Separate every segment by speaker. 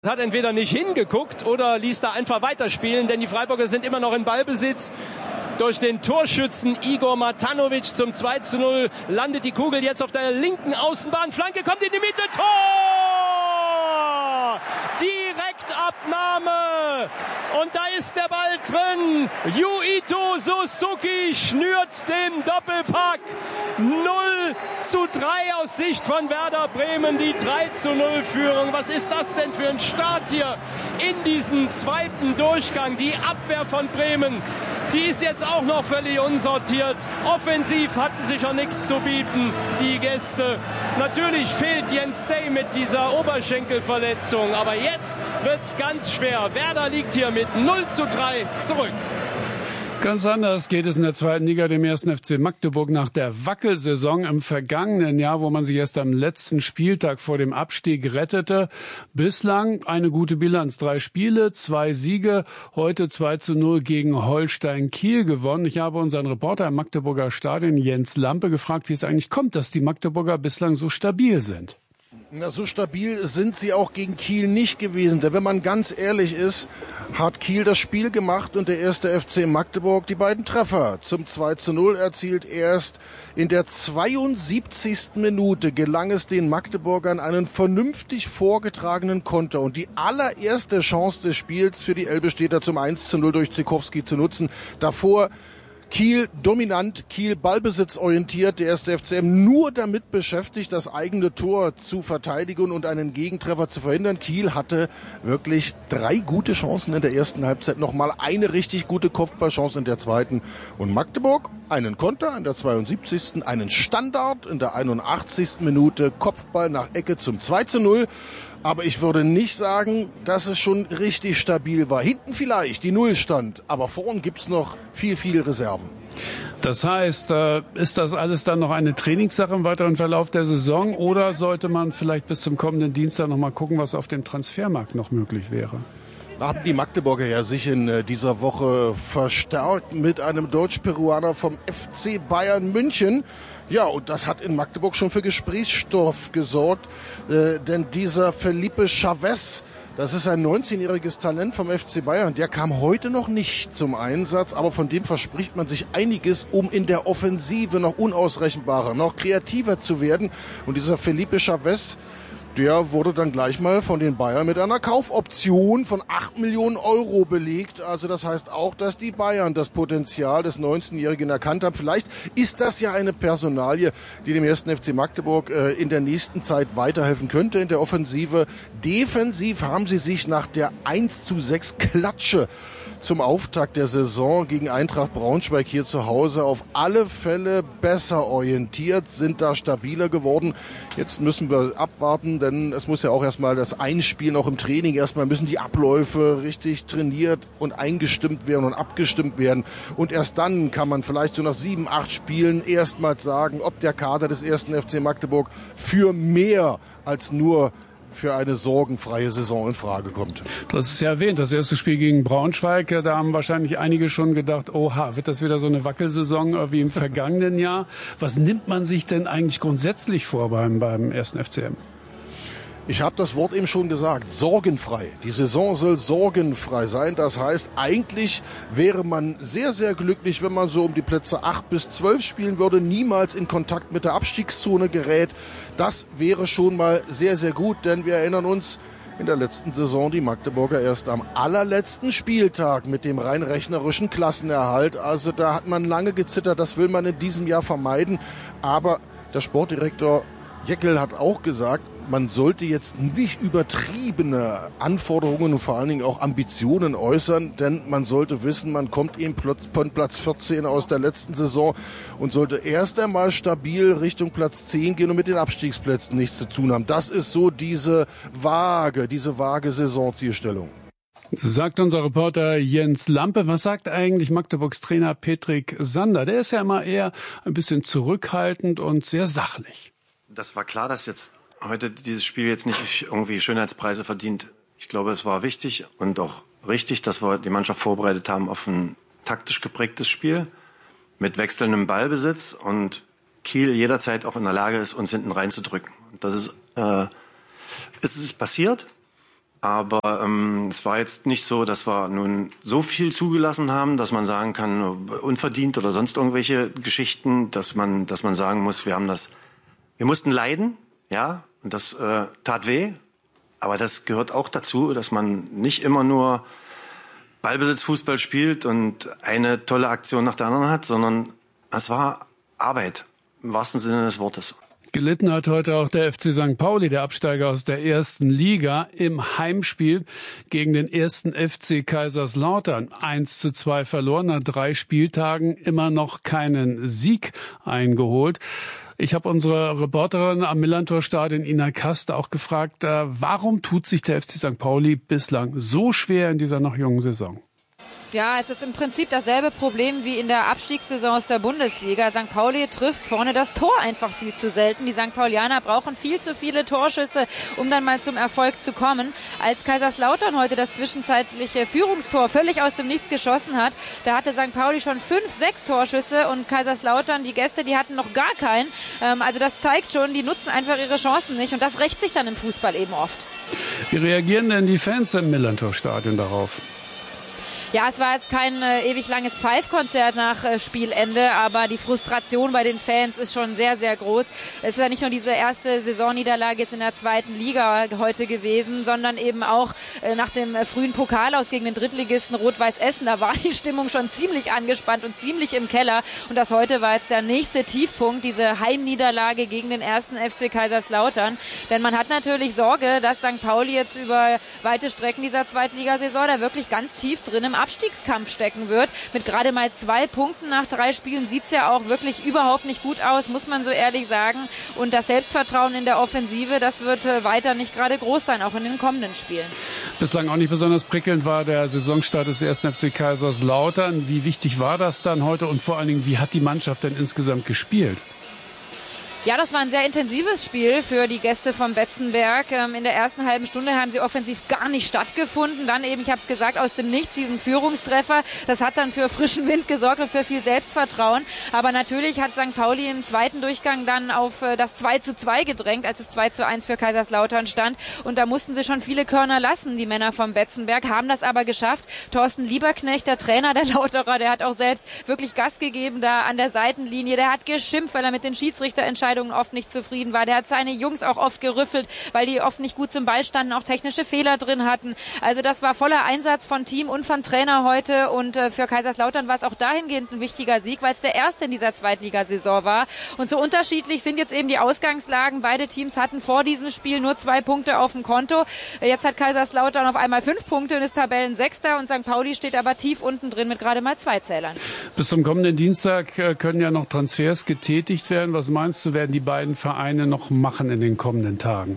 Speaker 1: Hat entweder nicht hingeguckt oder ließ da einfach weiterspielen, denn die Freiburger sind immer noch in Ballbesitz. Durch den Torschützen Igor Matanovic zum 2:0 landet die Kugel jetzt auf der linken Außenbahn. Flanke kommt in die Mitte. Tor! Direktabnahme. Und da ist der Ball drin. Yuito Suzuki schnürt den Doppelpack. 0:3 aus Sicht von Werder Bremen. Die 3:0-Führung. Was ist das denn für ein Start hier in diesen zweiten Durchgang? Die Abwehr von Bremen, die ist jetzt auch noch völlig unsortiert. Offensiv hatten sie schon nichts zu bieten, die Gäste. Natürlich fehlt Jens Stay mit dieser Oberschenkelverletzung. Aber jetzt wird's ganz schwer. Werder liegt hier mit 0:3 zurück.
Speaker 2: Ganz anders geht es in der zweiten Liga dem 1. FC Magdeburg nach der Wackelsaison im vergangenen Jahr, wo man sich erst am letzten Spieltag vor dem Abstieg rettete. Bislang eine gute Bilanz. 3 Spiele, 2 Siege, heute 2:0 gegen Holstein Kiel gewonnen. Ich habe unseren Reporter im Magdeburger Stadion, Jens Lampe, gefragt, wie es eigentlich kommt, dass die Magdeburger bislang so stabil sind.
Speaker 3: Na, so stabil sind sie auch gegen Kiel nicht gewesen. Denn wenn man ganz ehrlich ist, hat Kiel das Spiel gemacht und der 1. FC Magdeburg die beiden Treffer. Zum 2:0 erzielt erst in der 72. Minute gelang es den Magdeburgern, einen vernünftig vorgetragenen Konter und die allererste Chance des Spiels für die Elbe-Städter zum 1:0 durch Zikowski zu nutzen. Davor Kiel dominant, Kiel ballbesitzorientiert, der 1. FCM nur damit beschäftigt, das eigene Tor zu verteidigen und einen Gegentreffer zu verhindern. Kiel hatte wirklich 3 gute Chancen in der ersten Halbzeit, nochmal eine richtig gute Kopfballchance in der zweiten. Und Magdeburg einen Konter in der 72., einen Standard in der 81. Minute, Kopfball nach Ecke zum 2:0. Aber ich würde nicht sagen, dass es schon richtig stabil war. Hinten vielleicht die Null stand, aber vorn gibt's noch viel Reserven.
Speaker 2: Das heißt, ist das alles dann noch eine Trainingssache im weiteren Verlauf der Saison oder sollte man vielleicht bis zum kommenden Dienstag noch mal gucken, was auf dem Transfermarkt noch möglich wäre?
Speaker 3: Da haben die Magdeburger ja sich in dieser Woche verstärkt mit einem Deutsch-Peruaner vom FC Bayern München. Ja, und das hat in Magdeburg schon für Gesprächsstoff gesorgt, denn dieser Felipe Chavez, das ist ein 19-jähriges Talent vom FC Bayern, der kam heute noch nicht zum Einsatz, aber von dem verspricht man sich einiges, um in der Offensive noch unausrechenbarer, noch kreativer zu werden. Und dieser Felipe Chavez, der wurde dann gleich mal von den Bayern mit einer Kaufoption von 8 Millionen Euro belegt. Also das heißt auch, dass die Bayern das Potenzial des 19-Jährigen erkannt haben. Vielleicht ist das ja eine Personalie, die dem 1. FC Magdeburg in der nächsten Zeit weiterhelfen könnte in der Offensive. Defensiv haben sie sich nach der 1:6 Klatsche zum Auftakt der Saison gegen Eintracht Braunschweig hier zu Hause auf alle Fälle besser orientiert, sind da stabiler geworden. Jetzt müssen wir abwarten, denn es muss ja auch erstmal das Einspielen, auch im Training erstmal müssen die Abläufe richtig trainiert und eingestimmt werden und abgestimmt werden. Und erst dann kann man vielleicht so nach 7, 8 Spielen erstmals sagen, ob der Kader des 1. FC Magdeburg für mehr als nur für eine sorgenfreie Saison in Frage kommt.
Speaker 2: Du hast es ja erwähnt, das erste Spiel gegen Braunschweig, da haben wahrscheinlich einige schon gedacht, oha, wird das wieder so eine Wackelsaison wie im vergangenen Jahr? Was nimmt man sich denn eigentlich grundsätzlich vor beim 1. FCM?
Speaker 3: Ich habe das Wort eben schon gesagt, sorgenfrei. Die Saison soll sorgenfrei sein. Das heißt, eigentlich wäre man sehr, sehr glücklich, wenn man so um die Plätze 8 bis 12 spielen würde, niemals in Kontakt mit der Abstiegszone gerät. Das wäre schon mal sehr, sehr gut, denn wir erinnern uns, in der letzten Saison die Magdeburger erst am allerletzten Spieltag mit dem rein rechnerischen Klassenerhalt. Also da hat man lange gezittert, das will man in diesem Jahr vermeiden. Aber der Sportdirektor Jeckel hat auch gesagt, man sollte jetzt nicht übertriebene Anforderungen und vor allen Dingen auch Ambitionen äußern, denn man sollte wissen, man kommt eben von Platz 14 aus der letzten Saison und sollte erst einmal stabil Richtung Platz 10 gehen und mit den Abstiegsplätzen nichts zu tun haben. Das ist so diese vage Saisonzielstellung.
Speaker 2: Sagt unser Reporter Jens Lampe. Was sagt eigentlich Magdeburgs Trainer Petrik Sander? Der ist ja immer eher ein bisschen zurückhaltend und sehr sachlich.
Speaker 4: Das war klar, dass jetzt heute dieses Spiel jetzt nicht irgendwie Schönheitspreise verdient. Ich glaube, es war wichtig und auch richtig, dass wir die Mannschaft vorbereitet haben auf ein taktisch geprägtes Spiel mit wechselndem Ballbesitz und Kiel jederzeit auch in der Lage ist, uns hinten reinzudrücken. Und das ist passiert. Aber es war jetzt nicht so, dass wir nun so viel zugelassen haben, dass man sagen kann, unverdient oder sonst irgendwelche Geschichten, dass man sagen muss, wir mussten leiden, ja, und das tat weh. Aber das gehört auch dazu, dass man nicht immer nur Ballbesitzfußball spielt und eine tolle Aktion nach der anderen hat, sondern es war Arbeit, im wahrsten Sinne des Wortes.
Speaker 2: Gelitten hat heute auch der FC St. Pauli, der Absteiger aus der ersten Liga, im Heimspiel gegen den ersten FC Kaiserslautern. 1:2 verloren, nach 3 Spieltagen immer noch keinen Sieg eingeholt. Ich habe unsere Reporterin am Millerntor-Stadion, Ina Kast, auch gefragt, warum tut sich der FC St. Pauli bislang so schwer in dieser noch jungen Saison?
Speaker 5: Ja, es ist im Prinzip dasselbe Problem wie in der Abstiegssaison aus der Bundesliga. St. Pauli trifft vorne das Tor einfach viel zu selten. Die St. Paulianer brauchen viel zu viele Torschüsse, um dann mal zum Erfolg zu kommen. Als Kaiserslautern heute das zwischenzeitliche Führungstor völlig aus dem Nichts geschossen hat, da hatte St. Pauli schon 5, 6 Torschüsse und Kaiserslautern, die Gäste, die hatten noch gar keinen. Also das zeigt schon, die nutzen einfach ihre Chancen nicht und das rächt sich dann im Fußball eben oft.
Speaker 2: Wie reagieren denn die Fans im Millerntor-Stadion darauf?
Speaker 5: Ja, es war jetzt kein ewig langes Pfeifkonzert nach Spielende, aber die Frustration bei den Fans ist schon sehr, sehr groß. Es ist ja nicht nur diese erste Saisonniederlage jetzt in der zweiten Liga heute gewesen, sondern eben auch nach dem frühen Pokalaus gegen den Drittligisten Rot-Weiß Essen. Da war die Stimmung schon ziemlich angespannt und ziemlich im Keller. Und das heute war jetzt der nächste Tiefpunkt, diese Heimniederlage gegen den ersten FC Kaiserslautern. Denn man hat natürlich Sorge, dass St. Pauli jetzt über weite Strecken dieser Zweitligasaison da wirklich ganz tief drin im Abstiegskampf stecken wird. Mit gerade mal 2 Punkten nach 3 Spielen sieht es ja auch wirklich überhaupt nicht gut aus, muss man so ehrlich sagen. Und das Selbstvertrauen in der Offensive, das wird weiter nicht gerade groß sein, auch in den kommenden Spielen.
Speaker 2: Bislang auch nicht besonders prickelnd war der Saisonstart des 1. FC Kaiserslautern. Wie wichtig war das dann heute und vor allen Dingen, wie hat die Mannschaft denn insgesamt gespielt?
Speaker 5: Ja, das war ein sehr intensives Spiel für die Gäste vom Betzenberg. In der ersten halben Stunde haben sie offensiv gar nicht stattgefunden. Dann eben, ich habe es gesagt, aus dem Nichts diesen Führungstreffer. Das hat dann für frischen Wind gesorgt und für viel Selbstvertrauen. Aber natürlich hat St. Pauli im zweiten Durchgang dann auf das 2:2 gedrängt, als es 2:1 für Kaiserslautern stand. Und da mussten sie schon viele Körner lassen, die Männer vom Betzenberg, haben das aber geschafft. Thorsten Lieberknecht, der Trainer der Lauterer, der hat auch selbst wirklich Gas gegeben da an der Seitenlinie. Der hat geschimpft, weil er mit den Schiedsrichterentscheidungen oft nicht zufrieden war. Der hat seine Jungs auch oft gerüffelt, weil die oft nicht gut zum Ball standen, auch technische Fehler drin hatten. Also das war voller Einsatz von Team und von Trainer heute und für Kaiserslautern war es auch dahingehend ein wichtiger Sieg, weil es der erste in dieser Zweitligasaison war. Und so unterschiedlich sind jetzt eben die Ausgangslagen. Beide Teams hatten vor diesem Spiel nur 2 Punkte auf dem Konto. Jetzt hat Kaiserslautern auf einmal 5 Punkte und ist Tabellensechster und St. Pauli steht aber tief unten drin mit gerade mal 2 Zählern.
Speaker 2: Bis zum kommenden Dienstag können ja noch Transfers getätigt werden. Was meinst du, werden die beiden Vereine noch machen in den kommenden Tagen?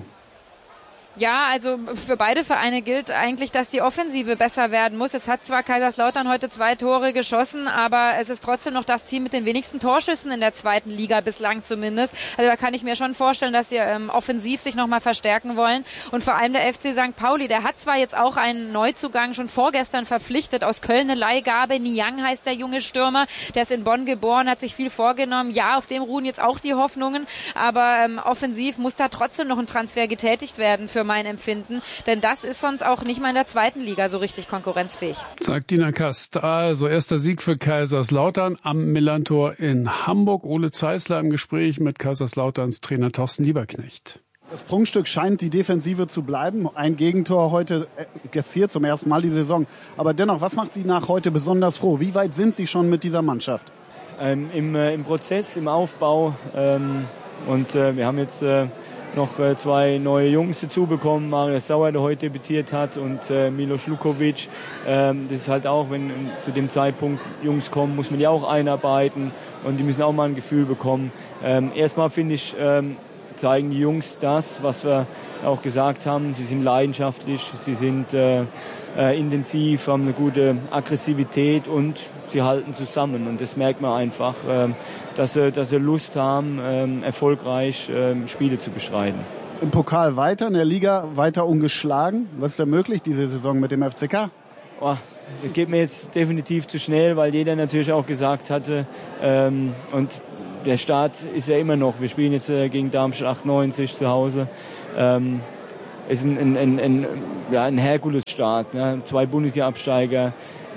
Speaker 5: Ja, also für beide Vereine gilt eigentlich, dass die Offensive besser werden muss. Jetzt hat zwar Kaiserslautern heute 2 Tore geschossen, aber es ist trotzdem noch das Team mit den wenigsten Torschüssen in der zweiten Liga bislang zumindest. Also da kann ich mir schon vorstellen, dass sie offensiv sich nochmal verstärken wollen. Und vor allem der FC St. Pauli, der hat zwar jetzt auch einen Neuzugang schon vorgestern verpflichtet, aus Köln eine Leihgabe. Niang heißt der junge Stürmer, der ist in Bonn geboren, hat sich viel vorgenommen. Ja, auf dem ruhen jetzt auch die Hoffnungen, aber offensiv muss da trotzdem noch ein Transfer getätigt werden für mein Empfinden, denn das ist sonst auch nicht mal in der zweiten Liga so richtig konkurrenzfähig.
Speaker 2: Sagt Ina Kast. Also erster Sieg für Kaiserslautern am Millerntor in Hamburg. Ole Zeisler im Gespräch mit Kaiserslauterns Trainer Thorsten Lieberknecht.
Speaker 6: Das Prunkstück scheint die Defensive zu bleiben. Ein Gegentor heute kassiert zum ersten Mal die Saison. Aber dennoch, was macht Sie nach heute besonders froh? Wie weit sind Sie schon mit dieser Mannschaft?
Speaker 7: Im Prozess, im Aufbau. Und wir haben jetzt noch 2 neue Jungs dazu bekommen. Marius Sauer, der heute debütiert hat, und Milos Lukovic. Das ist halt auch, wenn zu dem Zeitpunkt Jungs kommen, muss man die auch einarbeiten und die müssen auch mal ein Gefühl bekommen. Erstmal finde ich, zeigen die Jungs das, was wir auch gesagt haben. Sie sind leidenschaftlich, sie sind intensiv, haben eine gute Aggressivität und sie halten zusammen. Und das merkt man einfach, dass sie Lust haben, erfolgreich Spiele zu bestreiten.
Speaker 6: Im Pokal weiter, in der Liga weiter ungeschlagen. Was ist da möglich diese Saison mit dem FCK?
Speaker 7: Das geht mir jetzt definitiv zu schnell, weil jeder natürlich auch gesagt hatte, und der Start ist ja immer noch. Wir spielen jetzt gegen Darmstadt 98 zu Hause. ist ein Herkulesstart. Ne? 2 Bundesliga-Absteiger,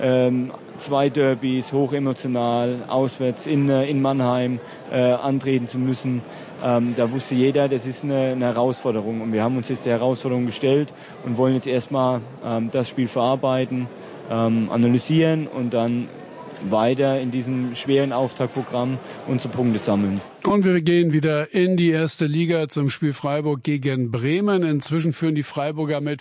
Speaker 7: 2 Derbys, hochemotional, auswärts in Mannheim antreten zu müssen. Da wusste jeder, das ist eine Herausforderung. Und wir haben uns jetzt der Herausforderung gestellt und wollen jetzt erstmal das Spiel verarbeiten, analysieren und dann weiter in diesem schweren Auftaktprogramm unsere Punkte sammeln.
Speaker 2: Und wir gehen wieder in die erste Liga zum Spiel Freiburg gegen Bremen. Inzwischen führen die Freiburger mit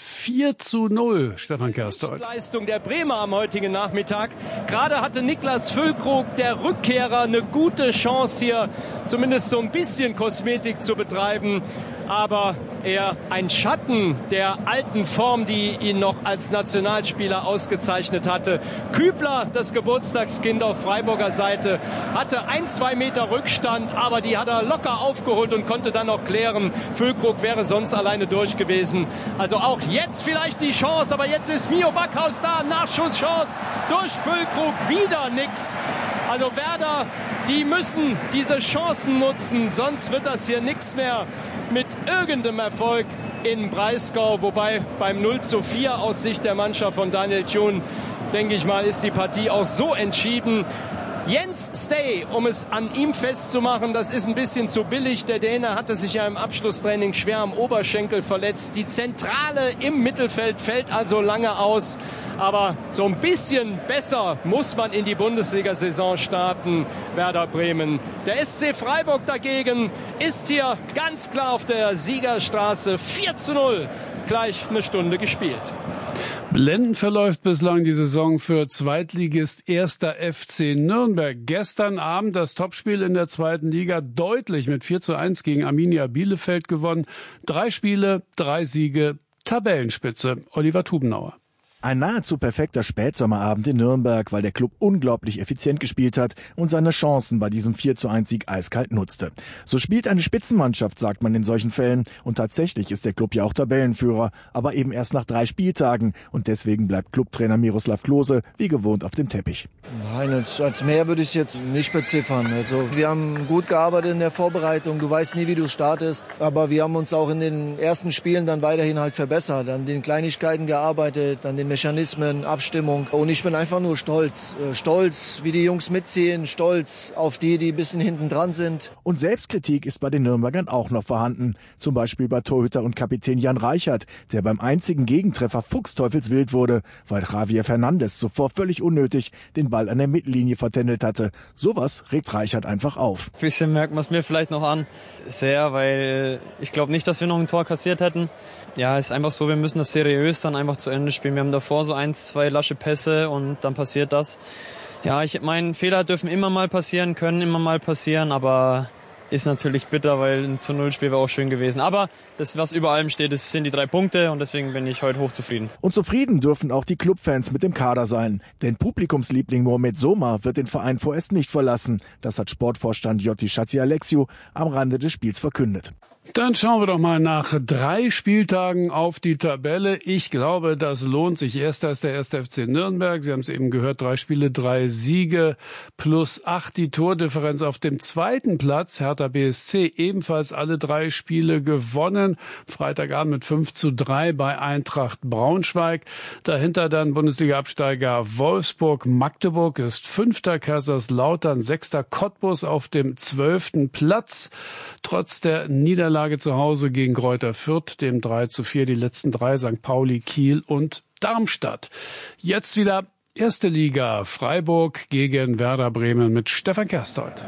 Speaker 2: 4:0. Stefan Kersthold.
Speaker 1: Leistung der Bremer am heutigen Nachmittag. Gerade hatte Niklas Füllkrug, der Rückkehrer, eine gute Chance hier, zumindest so ein bisschen Kosmetik zu betreiben. Aber er ein Schatten der alten Form, die ihn noch als Nationalspieler ausgezeichnet hatte. Kübler, das Geburtstagskind auf Freiburger Seite, hatte 1-2 Meter Rückstand, aber die hat er locker aufgeholt und konnte dann noch klären. Füllkrug wäre sonst alleine durch gewesen. Also auch jetzt vielleicht die Chance, aber jetzt ist Mio Backhaus da, Nachschusschance durch Füllkrug, wieder nix. Also Werder, die müssen diese Chancen nutzen, sonst wird das hier nichts mehr mit irgendeinem Erfolg in Breisgau. Wobei beim 0:4 aus Sicht der Mannschaft von Daniel Thun, denke ich mal, ist die Partie auch so entschieden. Jens Stay, um es an ihm festzumachen, das ist ein bisschen zu billig. Der Däne hatte sich ja im Abschlusstraining schwer am Oberschenkel verletzt. Die Zentrale im Mittelfeld fällt also lange aus. Aber so ein bisschen besser muss man in die Bundesliga-Saison starten, Werder Bremen. Der SC Freiburg dagegen ist hier ganz klar auf der Siegerstraße. 4:0, gleich eine Stunde gespielt.
Speaker 2: Blendend verläuft bislang die Saison für Zweitligist 1. FC Nürnberg. Gestern Abend das Topspiel in der zweiten Liga deutlich mit 4:1 gegen Arminia Bielefeld gewonnen. 3 Spiele, 3 Siege, Tabellenspitze. Oliver Tubenauer.
Speaker 8: Ein nahezu perfekter Spätsommerabend in Nürnberg, weil der Club unglaublich effizient gespielt hat und seine Chancen bei diesem 4:1-Sieg eiskalt nutzte. So spielt eine Spitzenmannschaft, sagt man in solchen Fällen. Und tatsächlich ist der Club ja auch Tabellenführer, aber eben erst nach 3 Spieltagen. Und deswegen bleibt Clubtrainer Miroslav Klose wie gewohnt auf dem Teppich.
Speaker 9: Nein, als mehr würde ich es jetzt nicht beziffern. Also wir haben gut gearbeitet in der Vorbereitung. Du weißt nie, wie du startest. Aber wir haben uns auch in den ersten Spielen dann weiterhin halt verbessert. An den Kleinigkeiten gearbeitet, an den Mechanismen, Abstimmung. Und ich bin einfach nur stolz. Stolz, wie die Jungs mitziehen. Stolz auf die ein bisschen hinten dran sind.
Speaker 8: Und Selbstkritik ist bei den Nürnbergern auch noch vorhanden. Zum Beispiel bei Torhüter und Kapitän Jan Reichert, der beim einzigen Gegentreffer fuchsteufelswild wurde, weil Javier Fernandes zuvor völlig unnötig den Ball an der Mittellinie vertändelt hatte. Sowas regt Reichert einfach auf.
Speaker 10: Ein bisschen merkt man es mir vielleicht noch an. Sehr, weil ich glaube nicht, dass wir noch ein Tor kassiert hätten. Ja, ist einfach so, wir müssen das seriös dann einfach zu Ende spielen. Wir haben davor so 1, 2 lasche Pässe und dann passiert das. Ja, ich meine, Fehler dürfen immer mal passieren, können immer mal passieren, aber ist natürlich bitter, weil ein 0-Spiel wäre auch schön gewesen. Aber das, was über allem steht, das sind die 3 Punkte und deswegen bin ich heute hochzufrieden.
Speaker 8: Und zufrieden dürfen auch die Clubfans mit dem Kader sein. Denn Publikumsliebling Mohamed Soma wird den Verein vorerst nicht verlassen. Das hat Sportvorstand Jotti Schatzialexiou am Rande des Spiels verkündet.
Speaker 2: Dann schauen wir doch mal nach 3 Spieltagen auf die Tabelle. Ich glaube, das lohnt sich. Erster ist der 1. FC Nürnberg. Sie haben es eben gehört, 3 Spiele, 3 Siege plus 8 die Tordifferenz. Auf dem zweiten Platz Hertha BSC, ebenfalls alle 3 Spiele gewonnen. Freitagabend mit 5:3 bei Eintracht Braunschweig. Dahinter dann Bundesliga-Absteiger Wolfsburg. Magdeburg ist 5. Kaiserslautern 6. Cottbus auf dem 12. Platz. Trotz der Niederlage zu Hause gegen Greuther Fürth, dem 3:4, die letzten 3, St. Pauli, Kiel und Darmstadt. Jetzt wieder erste Liga, Freiburg gegen Werder Bremen mit Stefan Kersthold.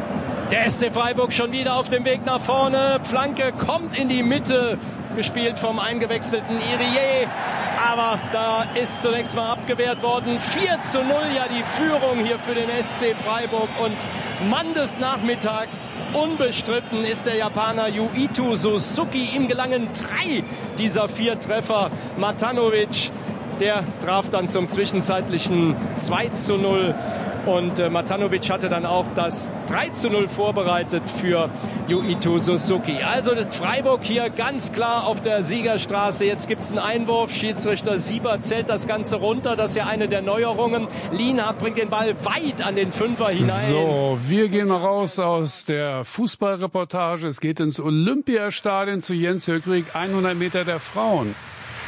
Speaker 1: Der SC Freiburg schon wieder auf dem Weg nach vorne. Flanke kommt in die Mitte, gespielt vom eingewechselten Irié. Aber da ist zunächst mal abgewehrt worden. 4:0 ja die Führung hier für den SC Freiburg. Und Mann des Nachmittags, unbestritten, ist der Japaner Yuito Suzuki. Ihm gelangen 3 dieser 4 Treffer. Matanovic, der traf dann zum zwischenzeitlichen 2:0. Und Matanovic hatte dann auch das 3:0 vorbereitet für Yuito Suzuki. Also Freiburg hier ganz klar auf der Siegerstraße. Jetzt gibt es einen Einwurf. Schiedsrichter Sieber zählt das Ganze runter. Das ist ja eine der Neuerungen. Lienhardt bringt den Ball weit an den Fünfer hinein.
Speaker 2: So, wir gehen mal raus aus der Fußballreportage. Es geht ins Olympiastadion zu Jens Höckrich, 100 Meter der Frauen.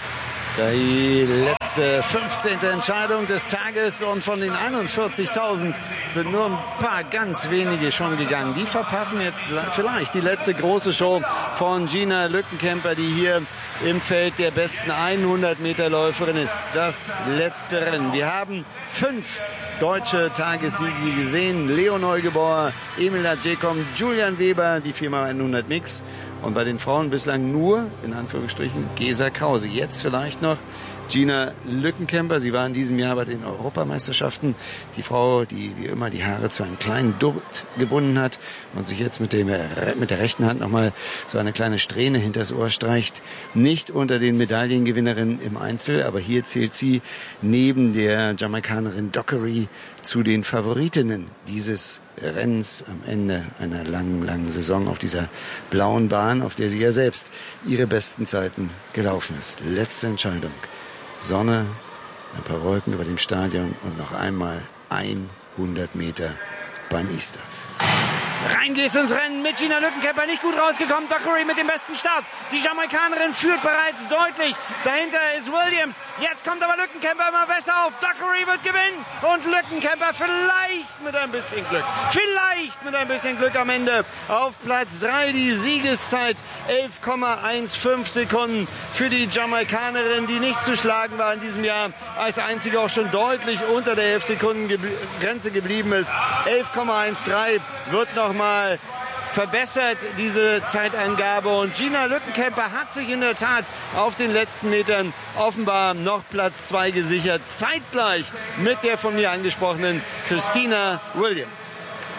Speaker 11: Die letzte 15. Entscheidung des Tages und von den 41.000 sind nur ein paar ganz wenige schon gegangen. Die verpassen jetzt vielleicht die letzte große Show von Gina Lückenkämper, die hier im Feld der besten 100-Meter-Läuferin ist. Das letzte Rennen. Wir haben 5 deutsche Tagessiege gesehen. Leo Neugebauer, Emila Jecom, Julian Weber, die 4x100 Mix. Und bei den Frauen bislang nur, in Anführungsstrichen, Gesa Krause. Jetzt vielleicht noch Gina Lückenkämper. Sie war in diesem Jahr bei den Europameisterschaften die Frau, die wie immer die Haare zu einem kleinen Dutt gebunden hat und sich jetzt mit der rechten Hand nochmal so eine kleine Strähne hinters Ohr streicht. Nicht unter den Medaillengewinnerinnen im Einzel, aber hier zählt sie neben der Jamaikanerin Dockery zu den Favoritinnen dieses Rennens am Ende einer langen, langen Saison auf dieser blauen Bahn, auf der sie ja selbst ihre besten Zeiten gelaufen ist. Letzte Entscheidung. Sonne, ein paar Wolken über dem Stadion und noch einmal 100 Meter beim Easter. Rein geht's ins Rennen mit Gina Lückenkämper, nicht gut rausgekommen. Dockery mit dem besten Start. Die Jamaikanerin führt bereits deutlich. Dahinter ist Williams. Jetzt kommt aber Lückenkämper immer besser auf. Dockery wird gewinnen und Lückenkämper vielleicht mit ein bisschen Glück. Vielleicht mit ein bisschen Glück am Ende auf Platz 3. Die Siegeszeit 11,15 Sekunden für die Jamaikanerin, die nicht zu schlagen war in diesem Jahr. Als einzige auch schon deutlich unter der 11 Sekunden Grenze geblieben ist. 11,13 wird noch mal verbessert, diese Zeitangabe. Und Gina Lückenkämper hat sich in der Tat auf den letzten Metern offenbar noch Platz 2 gesichert. Zeitgleich mit der von mir angesprochenen Christina Williams.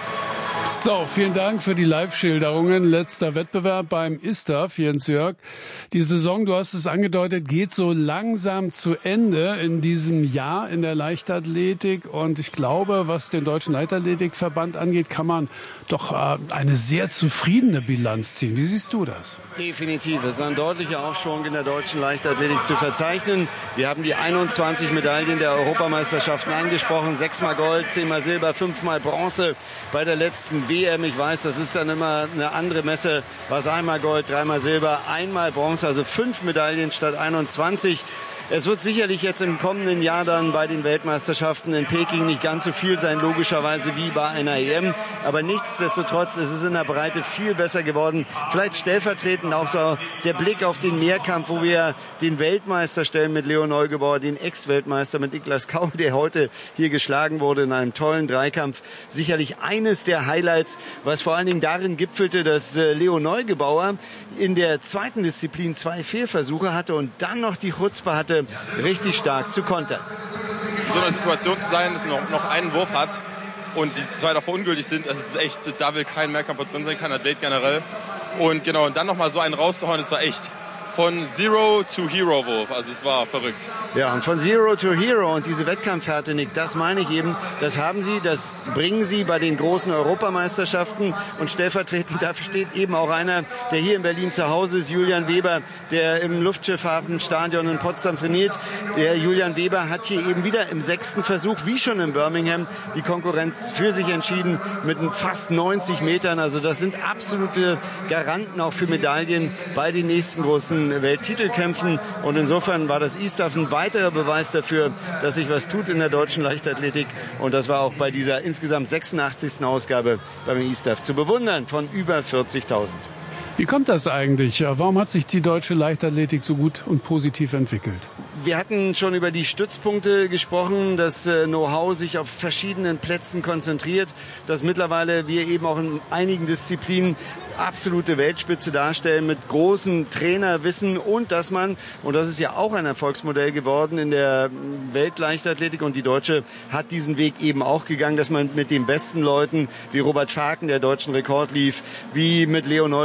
Speaker 2: So, vielen Dank für die Live-Schilderungen. Letzter Wettbewerb beim ISTAF, Jens-Jörg. Die Saison, du hast es angedeutet, geht so langsam zu Ende in diesem Jahr in der Leichtathletik. Und ich glaube, was den Deutschen Leichtathletikverband angeht, kann man doch eine sehr zufriedene Bilanz ziehen. Wie siehst du das?
Speaker 11: Definitiv. Es ist ein deutlicher Aufschwung in der deutschen Leichtathletik zu verzeichnen. Wir haben die 21 Medaillen der Europameisterschaften angesprochen. 6-mal Gold, 10-mal Silber, 5-mal Bronze bei der letzten WM. Ich weiß, das ist dann immer eine andere Messe. Was 1-mal Gold, 3-mal Silber, 1-mal Bronze, also 5 Medaillen statt 21. Es wird sicherlich jetzt im kommenden Jahr dann bei den Weltmeisterschaften in Peking nicht ganz so viel sein, logischerweise wie bei einer EM. Aber nichtsdestotrotz ist es in der Breite viel besser geworden. Vielleicht stellvertretend auch so der Blick auf den Mehrkampf, wo wir den Weltmeister stellen mit Leo Neugebauer, den Ex-Weltmeister mit Niklas Kaur, der heute hier geschlagen wurde in einem tollen Dreikampf. Sicherlich eines der Highlights, was vor allen Dingen darin gipfelte, dass Leo Neugebauer in der zweiten Disziplin 2 Fehlversuche hatte und dann noch die Chutzpe hatte, richtig stark zu kontern.
Speaker 12: In so einer Situation zu sein, dass man noch einen Wurf hat und die 2 davor ungültig sind, das ist echt, da will kein Mehrkampfer drin sein, kein Athlet generell. Und genau, und dann nochmal so einen rauszuhauen, das war echt von Zero to Hero Wurf, also es war verrückt.
Speaker 11: Ja, und von Zero to Hero und diese Wettkampfhärte, Nick, das meine ich eben, das haben sie, das bringen sie bei den großen Europameisterschaften und stellvertretend dafür steht eben auch einer, der hier in Berlin zu Hause ist, Julian Weber, der im Luftschiffhafenstadion in Potsdam trainiert. Der Julian Weber hat hier eben wieder im 6. Versuch, wie schon in Birmingham, die Konkurrenz für sich entschieden mit fast 90 Metern. Also das sind absolute Garanten auch für Medaillen bei den nächsten großen Welttitelkämpfen. Und insofern war das ISTAF ein weiterer Beweis dafür, dass sich was tut in der deutschen Leichtathletik. Und das war auch bei dieser insgesamt 86. Ausgabe beim ISTAF zu bewundern von über 40.000.
Speaker 2: Wie kommt das eigentlich? Warum hat sich die deutsche Leichtathletik so gut und positiv entwickelt?
Speaker 11: Wir hatten schon über die Stützpunkte gesprochen, dass Know-how sich auf verschiedenen Plätzen konzentriert, dass mittlerweile wir eben auch in einigen Disziplinen absolute Weltspitze darstellen mit großem Trainerwissen und dass man, und das ist ja auch ein Erfolgsmodell geworden in der Weltleichtathletik und die Deutsche hat diesen Weg eben auch gegangen, dass man mit den besten Leuten wie Robert Faken, der deutschen Rekord lief, wie mit Leo Neugebauer,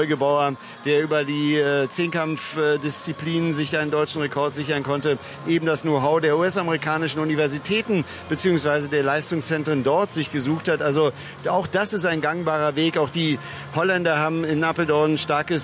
Speaker 11: Bauer, der über die Zehnkampfdisziplinen sich einen deutschen Rekord sichern konnte, eben das Know-how der US-amerikanischen Universitäten bzw. der Leistungszentren dort sich gesucht hat. Also auch das ist ein gangbarer Weg. Auch die Holländer haben in Apeldoorn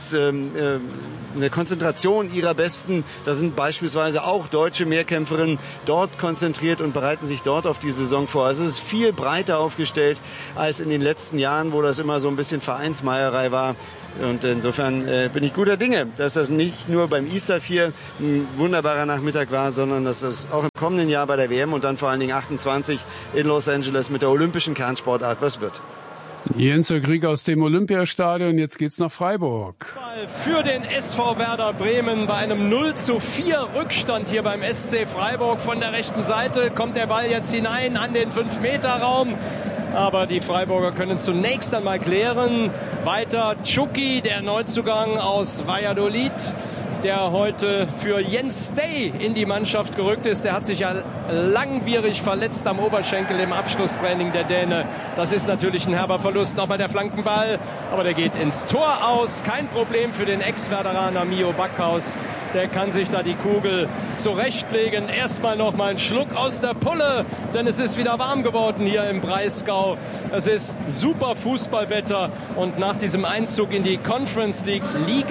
Speaker 11: eine Konzentration ihrer Besten. Da sind beispielsweise auch deutsche Mehrkämpferinnen dort konzentriert und bereiten sich dort auf die Saison vor. Also es ist viel breiter aufgestellt als in den letzten Jahren, wo das immer so ein bisschen Vereinsmeierei war. Und insofern bin ich guter Dinge, dass das nicht nur beim Easter 4 ein wunderbarer Nachmittag war, sondern dass das auch im kommenden Jahr bei der WM und dann vor allen Dingen 28 in Los Angeles mit der olympischen Kernsportart was wird.
Speaker 2: Jens Krieg aus dem Olympiastadion. Jetzt geht's nach Freiburg.
Speaker 1: Für den SV Werder Bremen bei einem 0:4 Rückstand hier beim SC Freiburg. Von der rechten Seite kommt der Ball jetzt hinein an den 5-Meter-Raum. Aber die Freiburger können zunächst einmal klären. Weiter Tschuki, der Neuzugang aus Valladolid, der heute für Jens Day in die Mannschaft gerückt ist. Der hat sich ja langwierig verletzt am Oberschenkel im Abschlusstraining, der Däne. Das ist natürlich ein herber Verlust. Nochmal der Flankenball, aber der geht ins Tor aus. Kein Problem für den Ex-Werderaner Mio Backhaus. Der kann sich da die Kugel zurechtlegen. Erstmal noch mal einen Schluck aus der Pulle, denn es ist wieder warm geworden hier im Breisgau. Es ist super Fußballwetter und nach diesem Einzug in die Conference League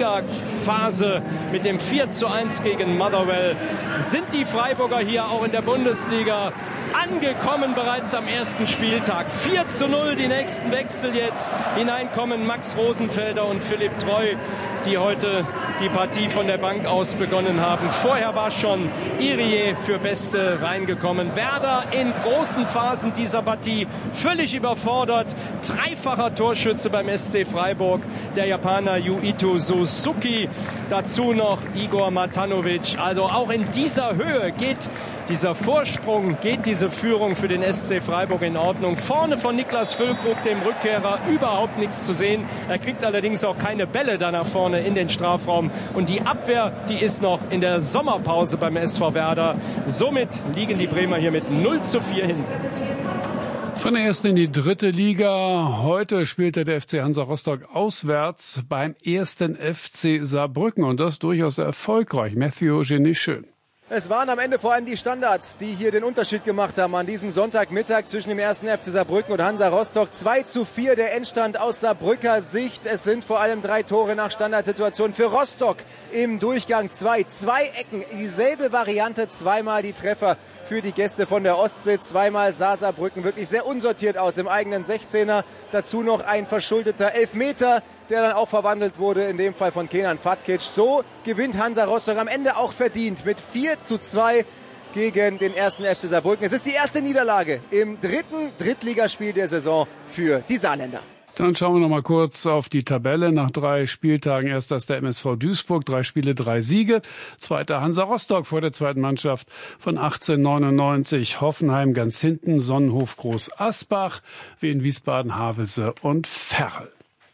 Speaker 1: Liga-Phase mit dem 4:1 gegen Motherwell sind die Freiburger hier auch in der Bundesliga angekommen bereits am ersten Spieltag. 4:0 die nächsten Wechsel jetzt. Hineinkommen Max Rosenfelder und Philipp Treu, die heute die Partie von der Bank aus begonnen haben. Vorher war schon Irie für Beste reingekommen. Werder in großen Phasen dieser Partie völlig überfordert. Dreifacher Torschütze beim SC Freiburg, der Japaner Yuito Suzuki. Dazu noch Igor Matanovic. Also auch in dieser Höhe geht dieser Vorsprung, geht diese Führung für den SC Freiburg in Ordnung. Vorne von Niklas Füllkrug, dem Rückkehrer, überhaupt nichts zu sehen. Er kriegt allerdings auch keine Bälle da nach vorne in den Strafraum. Und die Abwehr, die ist noch in der Sommerpause beim SV Werder. Somit liegen die Bremer hier mit 0:4 hinten.
Speaker 2: Von der ersten in die dritte Liga. Heute spielte der FC Hansa Rostock auswärts beim ersten FC Saarbrücken. Und das durchaus erfolgreich. Matthew Genischön.
Speaker 13: Es waren am Ende vor allem die Standards, die hier den Unterschied gemacht haben an diesem Sonntagmittag zwischen dem 1. FC Saarbrücken und Hansa Rostock. 2:4 der Endstand aus Saarbrücker Sicht. Es sind vor allem 3 Tore nach Standardsituation für Rostock im Durchgang 2. 2 Ecken, dieselbe Variante, zweimal die Treffer für die Gäste von der Ostsee. Zweimal sah Saarbrücken wirklich sehr unsortiert aus im eigenen 16er. Dazu noch ein verschuldeter Elfmeter, der dann auch verwandelt wurde, in dem Fall von Kenan Fatkic. So gewinnt Hansa Rostock am Ende auch verdient mit 4:2 gegen den 1. FC Saarbrücken. Es ist die erste Niederlage im dritten Drittligaspiel der Saison für die Saarländer.
Speaker 2: Dann schauen wir noch mal kurz auf die Tabelle. Nach 3 Spieltagen erster ist der MSV Duisburg, 3 Spiele, 3 Siege. Zweiter Hansa Rostock vor der zweiten Mannschaft von 1899. Hoffenheim ganz hinten, Sonnenhof Groß Asbach, Wien Wiesbaden, Havelse und Ferl.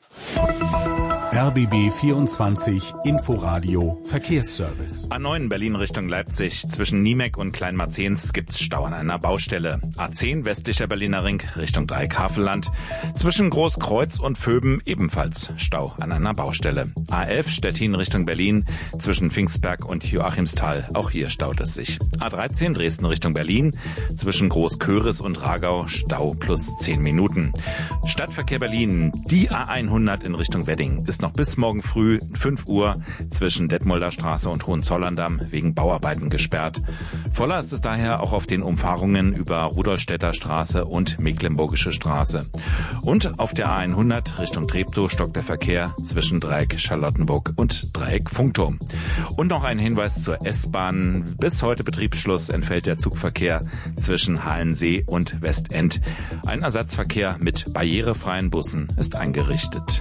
Speaker 14: RBB 24 Inforadio Verkehrsservice.
Speaker 15: A9 Berlin Richtung Leipzig. Zwischen Niemeck und Kleinmarzens gibt's Stau an einer Baustelle. A10 westlicher Berliner Ring Richtung Dreieck-Havelland. Zwischen Großkreuz und Vöben ebenfalls Stau an einer Baustelle. A11 Stettin Richtung Berlin. Zwischen Pfingstberg und Joachimsthal. Auch hier staut es sich. A13 Dresden Richtung Berlin. Zwischen Großköris und Ragau Stau plus 10 Minuten. Stadtverkehr Berlin. Die A100 in Richtung Wedding ist noch bis morgen früh 5 Uhr zwischen Detmolder Straße und Hohenzollern-Damm wegen Bauarbeiten gesperrt. Voller ist es daher auch auf den Umfahrungen über Rudolstädter Straße und Mecklenburgische Straße. Und auf der A100 Richtung Treptow stockt der Verkehr zwischen Dreieck Charlottenburg und Dreieck Funkturm. Und noch ein Hinweis zur S-Bahn. Bis heute Betriebsschluss entfällt der Zugverkehr zwischen Halensee und Westend. Ein Ersatzverkehr mit barrierefreien Bussen ist eingerichtet.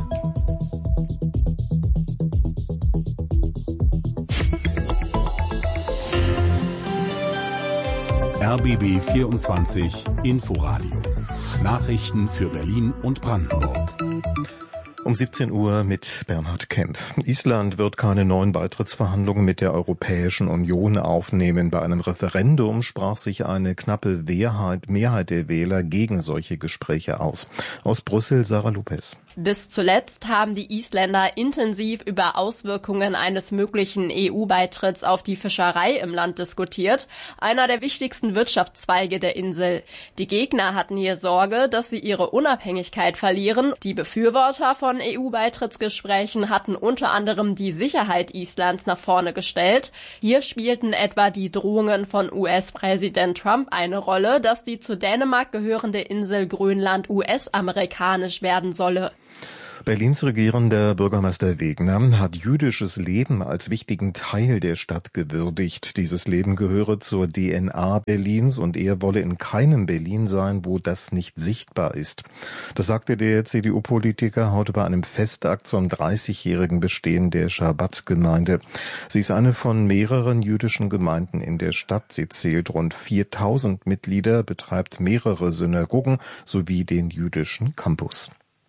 Speaker 14: RBB 24 Inforadio. Nachrichten für Berlin und Brandenburg.
Speaker 16: Um 17 Uhr mit Bernhard Kempf. Island wird keine neuen Beitrittsverhandlungen mit der Europäischen Union aufnehmen. Bei einem Referendum sprach sich eine knappe Mehrheit der Wähler gegen solche Gespräche aus. Aus Brüssel Sarah Lopez.
Speaker 17: Bis zuletzt haben die Isländer intensiv über Auswirkungen eines möglichen EU-Beitritts auf die Fischerei im Land diskutiert, einer der wichtigsten Wirtschaftszweige der Insel. Die Gegner hatten hier Sorge, dass sie ihre Unabhängigkeit verlieren. Die Befürworter von EU-Beitrittsgesprächen hatten unter anderem die Sicherheit Islands nach vorne gestellt. Hier spielten etwa die Drohungen von US-Präsident Trump eine Rolle, dass die zu Dänemark gehörende Insel Grönland US-amerikanisch werden solle.
Speaker 16: Berlins regierender Bürgermeister Wegner hat jüdisches Leben als wichtigen Teil der Stadt gewürdigt. Dieses Leben gehöre zur DNA Berlins und er wolle in keinem Berlin sein, wo das nicht sichtbar ist. Das sagte der CDU-Politiker heute bei einem Festakt zum 30-jährigen Bestehen der Schabbat-Gemeinde. Sie ist eine von mehreren jüdischen Gemeinden in der Stadt. Sie zählt rund 4.000 Mitglieder, betreibt mehrere Synagogen sowie den jüdischen Campus.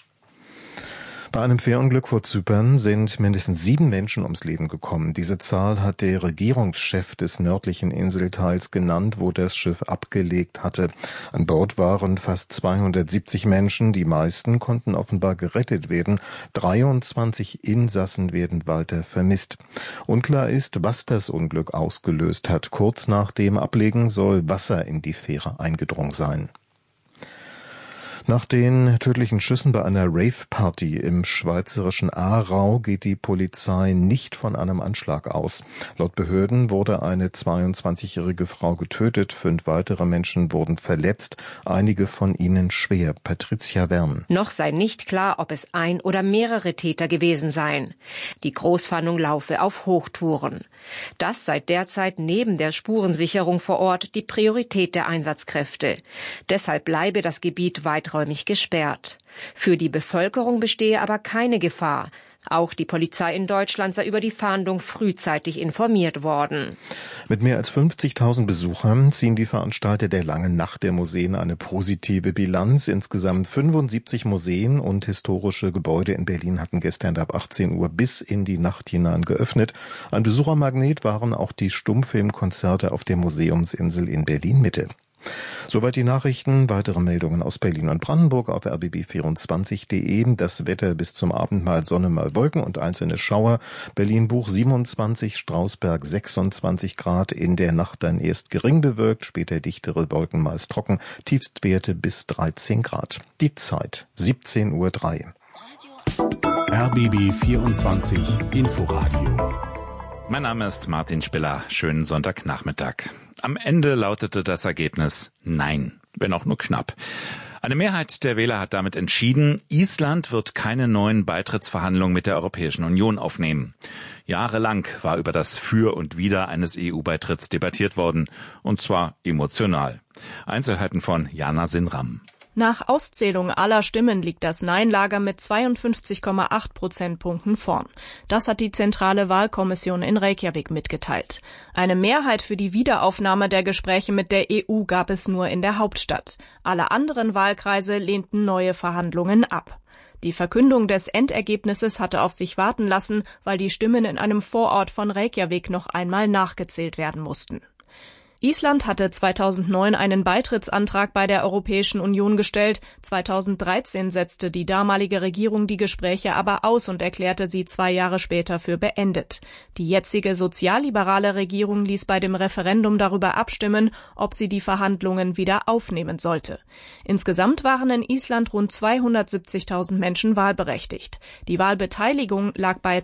Speaker 16: Bei einem Fährunglück vor Zypern sind mindestens 7 Menschen ums Leben gekommen. Diese Zahl hat der Regierungschef des nördlichen Inselteils genannt, wo das Schiff abgelegt hatte. An Bord waren fast 270 Menschen. Die meisten konnten offenbar gerettet werden. 23 Insassen werden weiter vermisst. Unklar ist, was das Unglück ausgelöst hat. Kurz nach dem Ablegen soll Wasser in die Fähre eingedrungen sein. Nach den tödlichen Schüssen bei einer Rave-Party im schweizerischen Aarau geht die Polizei nicht von einem Anschlag aus. Laut Behörden wurde eine 22-jährige Frau getötet, 5 weitere Menschen wurden verletzt, einige von ihnen schwer. Patricia Wern.
Speaker 18: Noch sei nicht klar, ob es ein oder mehrere Täter gewesen seien. Die Großfahndung laufe auf Hochtouren. Das sei derzeit neben der Spurensicherung vor Ort die Priorität der Einsatzkräfte. Deshalb bleibe das Gebiet weiträumig gesperrt. Für die Bevölkerung bestehe aber keine Gefahr. Auch die Polizei in Deutschland sei über die Fahndung frühzeitig informiert worden.
Speaker 16: Mit mehr als 50.000 Besuchern ziehen die Veranstalter der Langen Nacht der Museen eine positive Bilanz. Insgesamt 75 Museen und historische Gebäude in Berlin hatten gestern ab 18 Uhr bis in die Nacht hinein geöffnet. Ein Besuchermagnet waren auch die Stummfilmkonzerte auf der Museumsinsel in Berlin-Mitte. Soweit die Nachrichten. Weitere Meldungen aus Berlin und Brandenburg auf rbb24.de. Das Wetter bis zum Abend mal Sonne, mal Wolken und einzelne Schauer. Berlin-Buch 27, Strausberg 26 Grad. In der Nacht dann erst gering bewölkt, später dichtere Wolken, meist trocken. Tiefstwerte bis 13 Grad. Die Zeit 17:03 Uhr.
Speaker 14: RBB 24 Inforadio.
Speaker 15: Mein Name ist Martin Spiller. Schönen Sonntagnachmittag. Am Ende lautete das Ergebnis Nein, wenn auch nur knapp. Eine Mehrheit der Wähler hat damit entschieden, Island wird keine neuen Beitrittsverhandlungen mit der Europäischen Union aufnehmen. Jahrelang war über das Für und Wider eines EU-Beitritts debattiert worden, und zwar emotional. Einzelheiten von Jana Sinram.
Speaker 19: Nach Auszählung aller Stimmen liegt das Nein-Lager mit 52,8 Prozentpunkten vorn. Das hat die Zentrale Wahlkommission in Reykjavik mitgeteilt. Eine Mehrheit für die Wiederaufnahme der Gespräche mit der EU gab es nur in der Hauptstadt. Alle anderen Wahlkreise lehnten neue Verhandlungen ab. Die Verkündung des Endergebnisses hatte auf sich warten lassen, weil die Stimmen in einem Vorort von Reykjavik noch einmal nachgezählt werden mussten. Island hatte 2009 einen Beitrittsantrag bei der Europäischen Union gestellt. 2013 setzte die damalige Regierung die Gespräche aber aus und erklärte sie 2 Jahre später für beendet. Die jetzige sozialliberale Regierung ließ bei dem Referendum darüber abstimmen, ob sie die Verhandlungen wieder aufnehmen sollte. Insgesamt waren in Island rund 270.000 Menschen wahlberechtigt. Die Wahlbeteiligung lag bei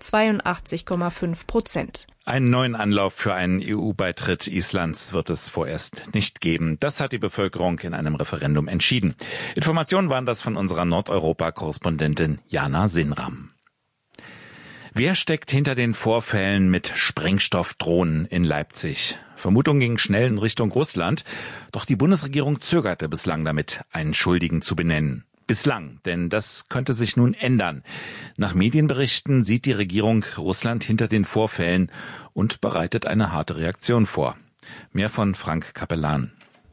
Speaker 19: 82,5%.
Speaker 15: Einen neuen Anlauf für einen EU-Beitritt Islands wird es vorerst nicht geben. Das hat die Bevölkerung in einem Referendum entschieden. Informationen waren das von unserer Nordeuropa-Korrespondentin Jana Sinram. Wer steckt hinter den Vorfällen mit Sprengstoffdrohnen in Leipzig? Vermutung ging schnell in Richtung Russland, doch die Bundesregierung zögerte bislang damit, einen Schuldigen zu benennen. Bislang, denn das könnte sich nun ändern. Nach Medienberichten sieht die Regierung Russland hinter den Vorfällen und bereitet eine harte Reaktion vor. Mehr von Frank Kapellan.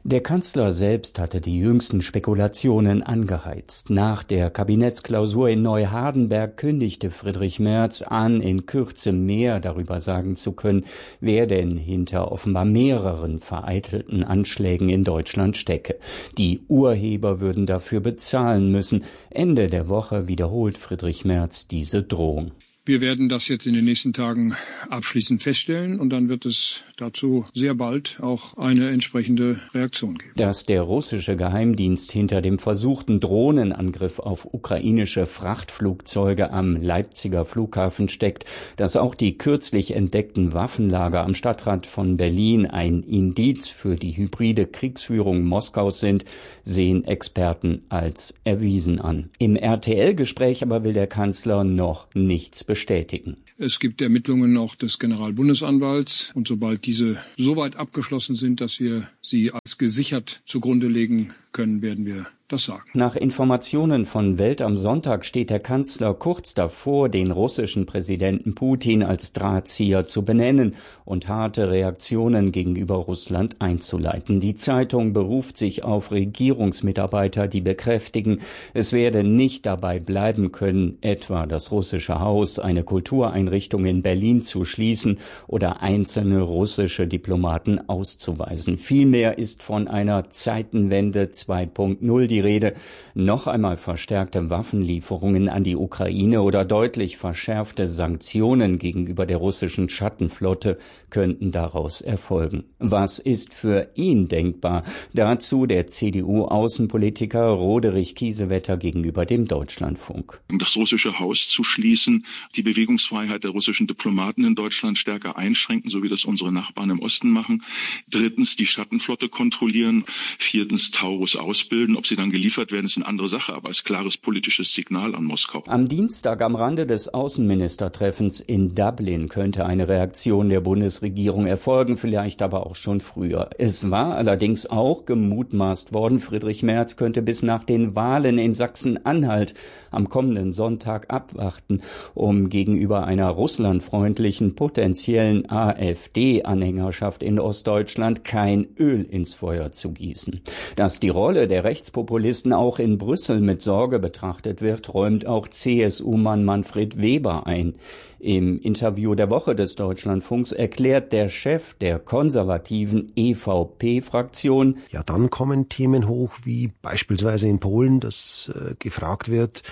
Speaker 20: Der Kanzler selbst hatte die jüngsten Spekulationen angeheizt. Nach der Kabinettsklausur in Neuhardenberg kündigte Friedrich Merz an, in Kürze mehr darüber sagen zu können, wer denn hinter offenbar mehreren vereitelten Anschlägen in Deutschland stecke. Die Urheber würden dafür bezahlen müssen. Ende der Woche wiederholt Friedrich Merz diese Drohung.
Speaker 21: Wir werden das jetzt in den nächsten Tagen abschließend feststellen und dann wird es dazu sehr bald auch eine entsprechende Reaktion geben.
Speaker 20: Dass der russische Geheimdienst hinter dem versuchten Drohnenangriff auf ukrainische Frachtflugzeuge am Leipziger Flughafen steckt, dass auch die kürzlich entdeckten Waffenlager am Stadtrand von Berlin ein Indiz für die hybride Kriegsführung Moskaus sind, sehen Experten als erwiesen an. Im RTL-Gespräch aber will der Kanzler noch nichts bestätigen.
Speaker 21: Es gibt Ermittlungen auch des Generalbundesanwalts und sobald diese soweit abgeschlossen sind, dass wir sie als gesichert zugrunde legen können, werden wir das sagen.
Speaker 20: Nach Informationen von Welt am Sonntag steht der Kanzler kurz davor, den russischen Präsidenten Putin als Drahtzieher zu benennen und harte Reaktionen gegenüber Russland einzuleiten. Die Zeitung beruft sich auf Regierungsmitarbeiter, die bekräftigen, es werde nicht dabei bleiben können, etwa das russische Haus, eine Kultureinrichtung in Berlin zu schließen oder einzelne russische Diplomaten auszuweisen. Vielmehr ist von einer Zeitenwende 2.0 die Rede. Noch einmal verstärkte Waffenlieferungen an die Ukraine oder deutlich verschärfte Sanktionen gegenüber der russischen Schattenflotte könnten daraus erfolgen. Was ist für ihn denkbar? Dazu der CDU-Außenpolitiker Roderich Kiesewetter gegenüber dem Deutschlandfunk.
Speaker 22: Das russische Haus zu schließen, die Bewegungsfreiheit der russischen Diplomaten in Deutschland stärker einschränken, so wie das unsere Nachbarn im Osten machen. Drittens die Schattenflotte kontrollieren. Viertens Taurus ausbilden. Ob sie dann geliefert werden, ist eine andere Sache, aber als klares politisches Signal an Moskau.
Speaker 20: Am Dienstag am Rande des Außenministertreffens in Dublin könnte eine Reaktion der Bundesregierung erfolgen, vielleicht aber auch schon früher. Es war allerdings auch gemutmaßt worden, Friedrich Merz könnte bis nach den Wahlen in Sachsen-Anhalt am kommenden Sonntag abwarten, um gegenüber einer russlandfreundlichen potenziellen AfD-Anhängerschaft in Ostdeutschland kein Öl ins Feuer zu gießen. Dass die Rolle der Rechtspopulisten auch in Brüssel mit Sorge betrachtet wird, räumt auch CSU-Mann Manfred Weber ein. Im Interview der Woche des Deutschlandfunks erklärt der Chef der konservativen EVP-Fraktion:
Speaker 23: Ja, dann kommen Themen hoch wie beispielsweise in Polen, dass gefragt wird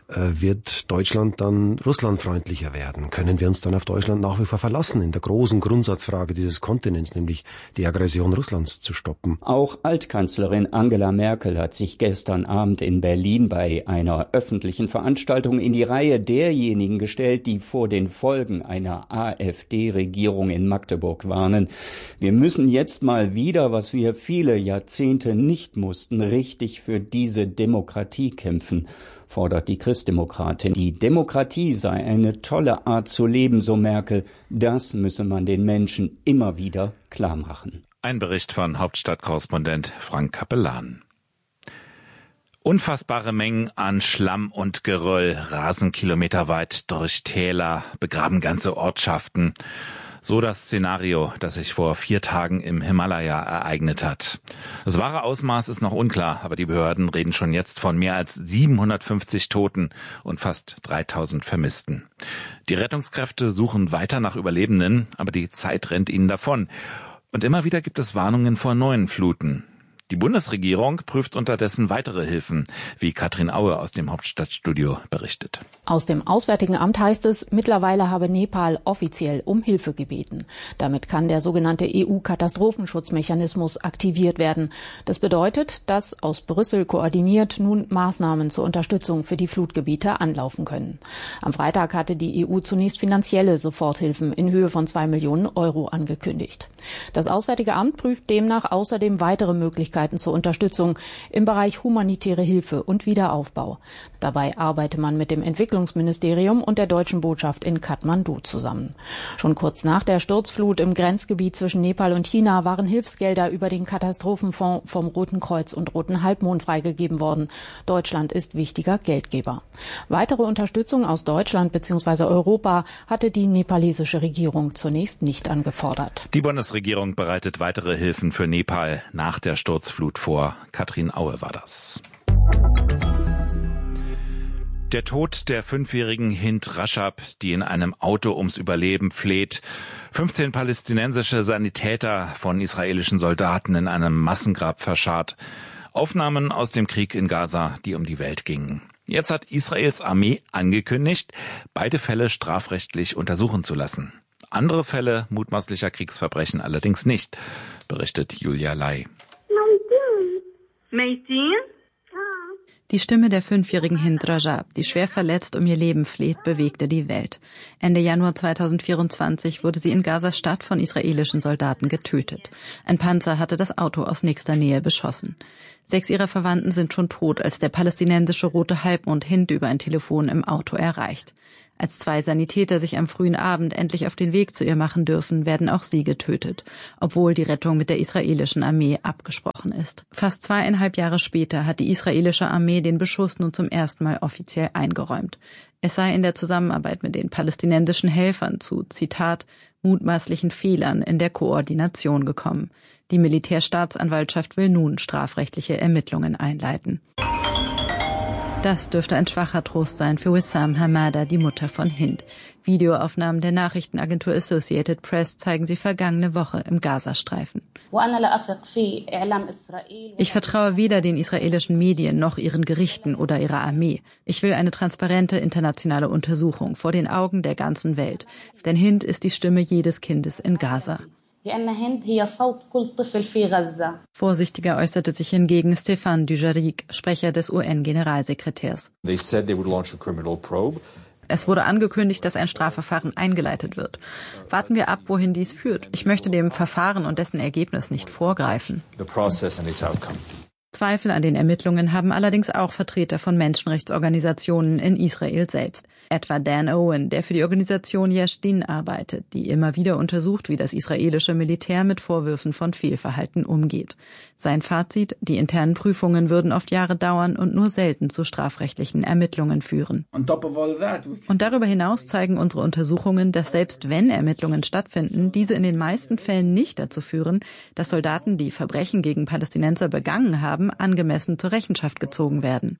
Speaker 23: Deutschland dann russlandfreundlicher werden? Können wir uns dann auf Deutschland nach wie vor verlassen in der großen Grundsatzfrage dieses Kontinents, nämlich die Aggression Russlands zu stoppen?
Speaker 20: Auch Altkanzlerin Angela Merkel hat sich gestern Abend in Berlin bei einer öffentlichen Veranstaltung in die Reihe derjenigen gestellt, die vor den Folgen einer AfD-Regierung in Magdeburg warnen. Wir müssen jetzt mal wieder, was wir viele Jahrzehnte nicht mussten, richtig für diese Demokratie kämpfen, fordert die Christdemokratin. Die Demokratie sei eine tolle Art zu leben, so Merkel. Das müsse man den Menschen immer wieder klar machen.
Speaker 15: Ein Bericht von Hauptstadtkorrespondent Frank Kapellan. Unfassbare Mengen an Schlamm und Geröll rasen kilometerweit durch Täler, begraben ganze Ortschaften. So das Szenario, das sich vor 4 Tagen im Himalaya ereignet hat. Das wahre Ausmaß ist noch unklar, aber die Behörden reden schon jetzt von mehr als 750 Toten und fast 3000 Vermissten. Die Rettungskräfte suchen weiter nach Überlebenden, aber die Zeit rennt ihnen davon. Und immer wieder gibt es Warnungen vor neuen Fluten. Die Bundesregierung prüft unterdessen weitere Hilfen, wie Katrin Aue aus dem Hauptstadtstudio berichtet.
Speaker 24: Aus dem Auswärtigen Amt heißt es, mittlerweile habe Nepal offiziell um Hilfe gebeten. Damit kann der sogenannte EU-Katastrophenschutzmechanismus aktiviert werden. Das bedeutet, dass aus Brüssel koordiniert nun Maßnahmen zur Unterstützung für die Flutgebiete anlaufen können. Am Freitag hatte die EU zunächst finanzielle Soforthilfen in Höhe von 2 Millionen Euro angekündigt. Das Auswärtige Amt prüft demnach außerdem weitere Möglichkeiten zur Unterstützung im Bereich humanitäre Hilfe und Wiederaufbau. Dabei arbeite man mit dem Entwicklungsministerium und der deutschen Botschaft in Kathmandu zusammen. Schon kurz nach der Sturzflut im Grenzgebiet zwischen Nepal und China waren Hilfsgelder über den Katastrophenfonds vom Roten Kreuz und Roten Halbmond freigegeben worden. Deutschland ist wichtiger Geldgeber. Weitere Unterstützung aus Deutschland bzw. Europa hatte die nepalesische Regierung zunächst nicht angefordert.
Speaker 15: Die Bundesregierung bereitet weitere Hilfen für Nepal nach der Sturzflut Sturzflut vor. Katrin Aue war das. Der Tod der 5-jährigen Hind Rajab, die in einem Auto ums Überleben fleht. 15 palästinensische Sanitäter von israelischen Soldaten in einem Massengrab verscharrt. Aufnahmen aus dem Krieg in Gaza, die um die Welt gingen. Jetzt hat Israels Armee angekündigt, beide Fälle strafrechtlich untersuchen zu lassen. Andere Fälle mutmaßlicher Kriegsverbrechen allerdings nicht, berichtet Julia Lai.
Speaker 3: Die Stimme der 5-jährigen Hind Rajab, die schwer verletzt um ihr Leben fleht, bewegte die Welt. Ende Januar 2024 wurde sie in Gaza-Stadt von israelischen Soldaten getötet. Ein Panzer hatte das Auto aus nächster Nähe beschossen. 6 ihrer Verwandten sind schon tot, als der palästinensische Rote Halbmond Hind über ein Telefon im Auto erreicht. Als 2 Sanitäter sich am frühen Abend endlich auf den Weg zu ihr machen dürfen, werden auch sie getötet, obwohl die Rettung mit der israelischen Armee abgesprochen ist. Fast 2,5 Jahre später hat die israelische Armee den Beschuss nun zum ersten Mal offiziell eingeräumt. Es sei in der Zusammenarbeit mit den palästinensischen Helfern zu, Zitat, mutmaßlichen Fehlern in der Koordination gekommen. Die Militärstaatsanwaltschaft will nun strafrechtliche Ermittlungen einleiten. Das dürfte ein schwacher Trost sein für Wissam Hamada, die Mutter von Hind. Videoaufnahmen der Nachrichtenagentur Associated Press zeigen sie vergangene Woche im Gazastreifen. Ich vertraue weder den israelischen Medien noch ihren Gerichten oder ihrer Armee. Ich will eine transparente internationale Untersuchung vor den Augen der ganzen Welt. Denn Hind ist die Stimme jedes Kindes in Gaza. Vorsichtiger äußerte sich hingegen Stéphane Dujarric, Sprecher des UN-Generalsekretärs. Es wurde angekündigt, dass ein Strafverfahren eingeleitet wird. Warten wir ab, wohin dies führt. Ich möchte dem Verfahren und dessen Ergebnis nicht vorgreifen. Zweifel an den Ermittlungen haben allerdings auch Vertreter von Menschenrechtsorganisationen in Israel selbst. Etwa Dan Owen, der für die Organisation Yesh Din arbeitet, die immer wieder untersucht, wie das israelische Militär mit Vorwürfen von Fehlverhalten umgeht. Sein Fazit: Die internen Prüfungen würden oft Jahre dauern und nur selten zu strafrechtlichen Ermittlungen führen. Und darüber hinaus zeigen unsere Untersuchungen, dass selbst wenn Ermittlungen stattfinden, diese in den meisten Fällen nicht dazu führen, dass Soldaten, die Verbrechen gegen Palästinenser begangen haben, angemessen zur Rechenschaft gezogen werden.